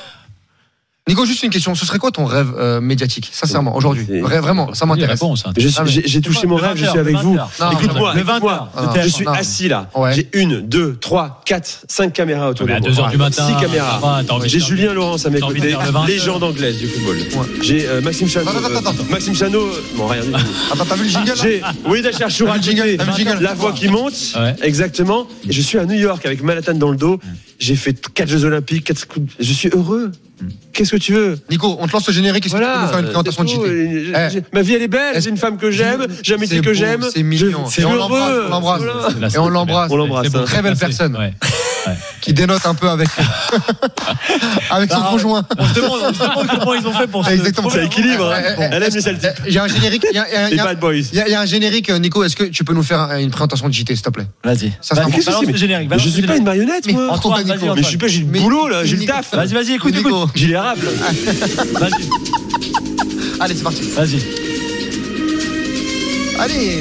Nico, juste une question. Ce serait quoi ton rêve euh, médiatique, sincèrement, aujourd'hui C'est- Vra- Vraiment, ça m'intéresse. Réponse, hein. Je suis- Ah, mais- j'ai, j'ai touché mon Le rêve, je vingt suis heures, avec le vous. vingt heures. Non, Écoute-moi, le écoute-moi. vingt heures. Je suis Non. assis là. Ouais. J'ai une, deux, trois, quatre, cinq caméras autour Mais de à moi. deux heures du matin. Six caméras. ça va, t'as envie de J'ai faire- Julien Laurence à mes t'as envie de côtés, faire le vingt. légende anglaise du football. Ouais. J'ai euh, Maxime Chano. Attends, attends, euh, attends, attends. Maxime Chano. Bon, rien du tout. Attends, t'as vu le jingle là J'ai Walid Acharchour à T'as vu le jingle, côté, t'as vu le jingle la voix qui monte, Ouais. exactement. Et je suis à New York avec Manhattan dans le dos. J'ai fait quatre Jeux Olympiques, quatre coups. de- Je suis heureux. Qu'est-ce que tu veux? Nico, on te lance le générique. Est-ce que tu peux nous faire une présentation de c'est J tout. T J'ai- j'ai- Ma vie elle est belle. Est-ce- J'ai une femme que j'aime, j'ai un métier C'est que beau, j'aime. c'est mignon. Je suis Et on heureux. l'embrasse, on l'embrasse. Voilà. Là, c'est Et on très l'embrasse. bien. On l'embrasse, C'est beau. hein. Très belle Là, c'est- personne. ouais. Qui dénote un peu avec, avec son Bah, conjoint. On se demande, on se demande comment ils ont fait pour se. Exactement. Ça équilibre. hein. Eh, eh, Elle aime les Celtics. Il y a un générique. Il y a- il y a- il Les y a- Bad Boys. il y a- il y a un générique, Nico. Est-ce que tu peux nous faire un- une présentation de J T, s'il te plaît Vas-y. Ça, c'est Vas-y, important. Qu'est-ce que balance c'est, le générique. Mais balance je le suis pas une générique. marionnette, Mais moi. Antoine, Nico. vas-y, Antoine. Mais je suis pas, j'ai le Mais- boulot là, j'ai le Nico. taf. Vas-y, vas-y, écoute, Nico. écoute. J'ai les rap. Vas-y, Allez, c'est parti. vas-y. Allez.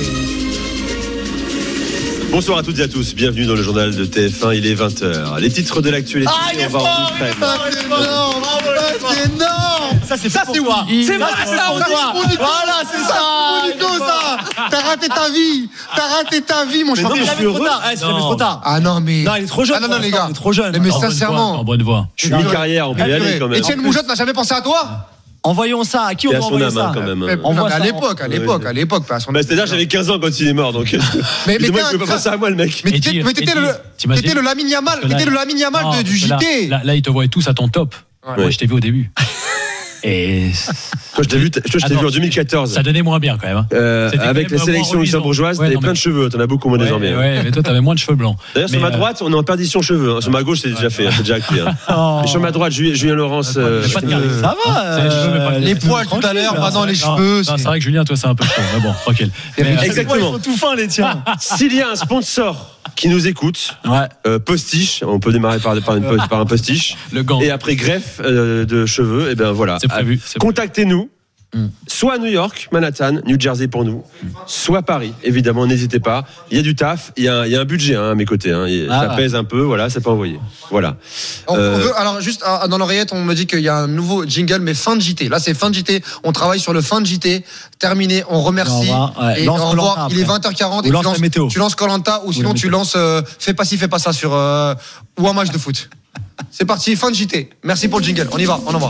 Bonsoir à toutes et à tous, bienvenue dans le journal de T F un, il est vingt heures. Les titres de l'actualité, Ah, il est on va en fort, Ukraine. Ah, c'est énorme. Ah, c'est énorme. Ça, c'est ça, c'est toi. C'est vrai, c'est ça, pour ça, toi. c'est Nico. Voilà, c'est ça. C'est Nico, ça. T'as raté ta vie. T'as raté ta vie, mon Mais cher. non, Il je avait suis trop heureux. tard. Eh, c'est Non. trop tard. Ah non, mais. Non, il est trop jeune. Ah non, non, pour les l'instant, gars. Il est trop jeune. Mais En bonne sincèrement. voie, En bonne voie. Je suis mi-carrière, on peut y aller quand même. Etienne Moujotte n'a jamais pensé à toi. Envoyons ça. À qui on Et à va son envoyer âme, hein, ça quand même. Mais, hein. non, voit mais à ça, l'époque, à l'époque, Ouais. à l'époque, pas à son Bah, c'est-à-dire j'avais quinze ans quand il est mort, donc. Mais, mais Dis-moi, t'es il peut un- pas penser à moi, le mec. Mais Et t'étais dire, mais t'étais et le, dire, t'imagines t'étais le Lamine Yamal, Parce que là, t'étais le Lamine Yamal Non, de- du parce que J T. Là, là, là, ils te voient tous à ton top. Ouais. Moi, je t'ai vu au début. Et Toi, je t'ai vu, toi, je t'ai Attends, vu en deux mille quatorze. ça donnait moins bien quand même. hein. Euh, C'était quand avec même la sélection moins luxembourgeoise, reluisant. t'avais Ouais, plein non, de cheveux, t'en as beaucoup moins Ouais, désormais. hein. ouais, mais toi, t'avais moins de cheveux blancs. D'ailleurs, sur Mais, ma euh, droite, on est en perdition cheveux. hein. Sur ma gauche, c'est déjà fait, hein, c'est déjà acté. hein. Oh. Et sur ma droite, Julien, Julien Laurence. euh, pas de carré. Ça va. C'est les cheveux, mais pas euh, le- Les laisse-nous poils tout à tranquille, l'heure, là. maintenant les non, cheveux. non, c'est- c'est vrai que Julien, toi, c'est un peu chaud. Mais bon, tranquille. C'est Mais, vrai. euh, Exactement. Ils sont tout fins, les tiens. S'il y a un sponsor qui nous écoute, Ouais. euh, postiche, on peut démarrer par, par, une, par un postiche, le gant, et après greffe euh, de cheveux, et ben voilà. c'est prévu. c'est prévu. Contactez-nous. Mm. Soit à New York, Manhattan, New Jersey pour nous, mm. soit Paris. Évidemment, n'hésitez pas. Il y a du taf, il y a, il y a un budget hein, à mes côtés. Hein. Ah, ça ah. pèse un peu, voilà, ça peut envoyer. Voilà. On, euh... on veut, alors juste dans l'oreillette, on me dit qu'il y a un nouveau jingle, mais fin de J T. Là, c'est fin de J T. On travaille sur le fin de J T. Terminé. On remercie. On va, ouais. Et on revoit. Il est vingt heures quarante. Et tu lances, météo. tu lances Koh-Lanta ou sinon ou tu lances euh, fais pas ci, fais pas ça sur euh, ou un match de foot. C'est parti, fin de J T. Merci pour le jingle. On y va, on envoie.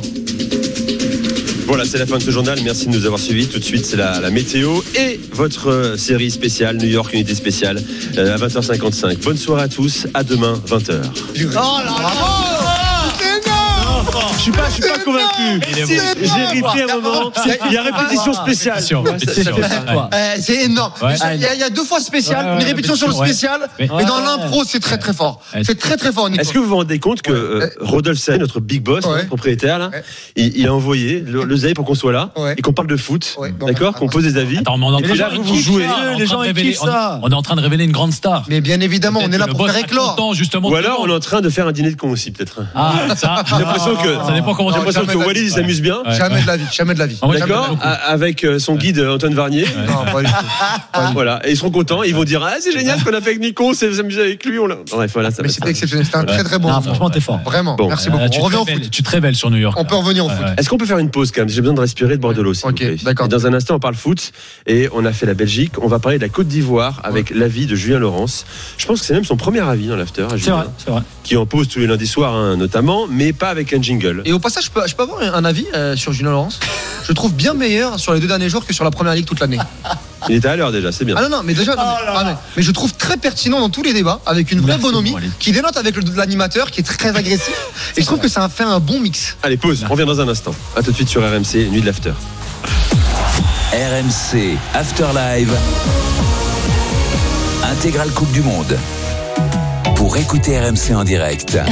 Voilà, c'est la fin de ce journal. Merci de nous avoir suivis. Tout de suite, c'est la, la météo et votre euh, série spéciale, New York Unité Spéciale, euh, à vingt heures cinquante-cinq. Bonne soirée à tous. À demain, vingt heures. Oh là là! Je suis pas, je suis pas convaincu. J'ai ripé un moment. Il y a répétition spéciale. C'est énorme. Il y a deux fois spécial, une répétition sur le spécial, mais dans l'impro, c'est très très fort. C'est très très fort. Est-ce que vous vous rendez compte que Rodolphe Saïd, notre big boss, propriétaire là, il a envoyé le Zay pour qu'on soit là et qu'on parle de foot, d'accord, qu'on pose des avis. Et là, vous jouez. Les gens kiffent ça. On est en train de révéler une grande star. Mais bien évidemment, on est là pour faire éclore. Ou alors, on est en train de faire un dîner de con aussi, peut-être. Ah, ça. J'ai l'impression que ça dépend comment j'ai l'impression que Walid il s'amuse bien. Ouais. Jamais de la vie, jamais de la vie. D'accord, avec son guide Antoine Varnier. Ouais. Non, pas du tout. Voilà, et ils seront contents. Ils vont dire ah c'est génial ce qu'on a fait avec Nico, on s'est amusé avec lui. On l'a... Bref, voilà, ça. Mais c'était exceptionnel, c'était un très très bon. Ah, franchement, t'es fort. Vraiment. Bon. Merci beaucoup. Euh, on revient au foot. Tu te révèles sur New York. On peut revenir au foot. Est-ce qu'on peut faire une pause quand même? J'ai besoin de respirer, de boire de l'eau. Ok, d'accord. Dans un instant, on parle foot et on a fait la Belgique. On va parler de la Côte d'Ivoire avec l'avis de Julien Laurence. Je pense que c'est même son premier avis dans l'after. C'est vrai, c'est vrai. Qui en pose tous les lundis soirs, hein, notamment, mais pas avec un jingle. Et au passage, je peux, je peux avoir un avis euh, sur Julien Laurence. Je le trouve bien meilleur sur les deux derniers jours que sur la première ligue toute l'année. Il était à l'heure déjà, c'est bien. Ah non, non, mais déjà, non, mais, ah, mais, mais je trouve très pertinent dans tous les débats, avec une vraie bonhomie, qui dénote avec le, l'animateur, qui est très agressif. Et je trouve que ça a fait un bon mix. Allez, pause, on revient dans un instant. A tout de suite sur R M C, Nuit de l'After. R M C After Live, intégrale Coupe du Monde. Pour écouter R M C en direct,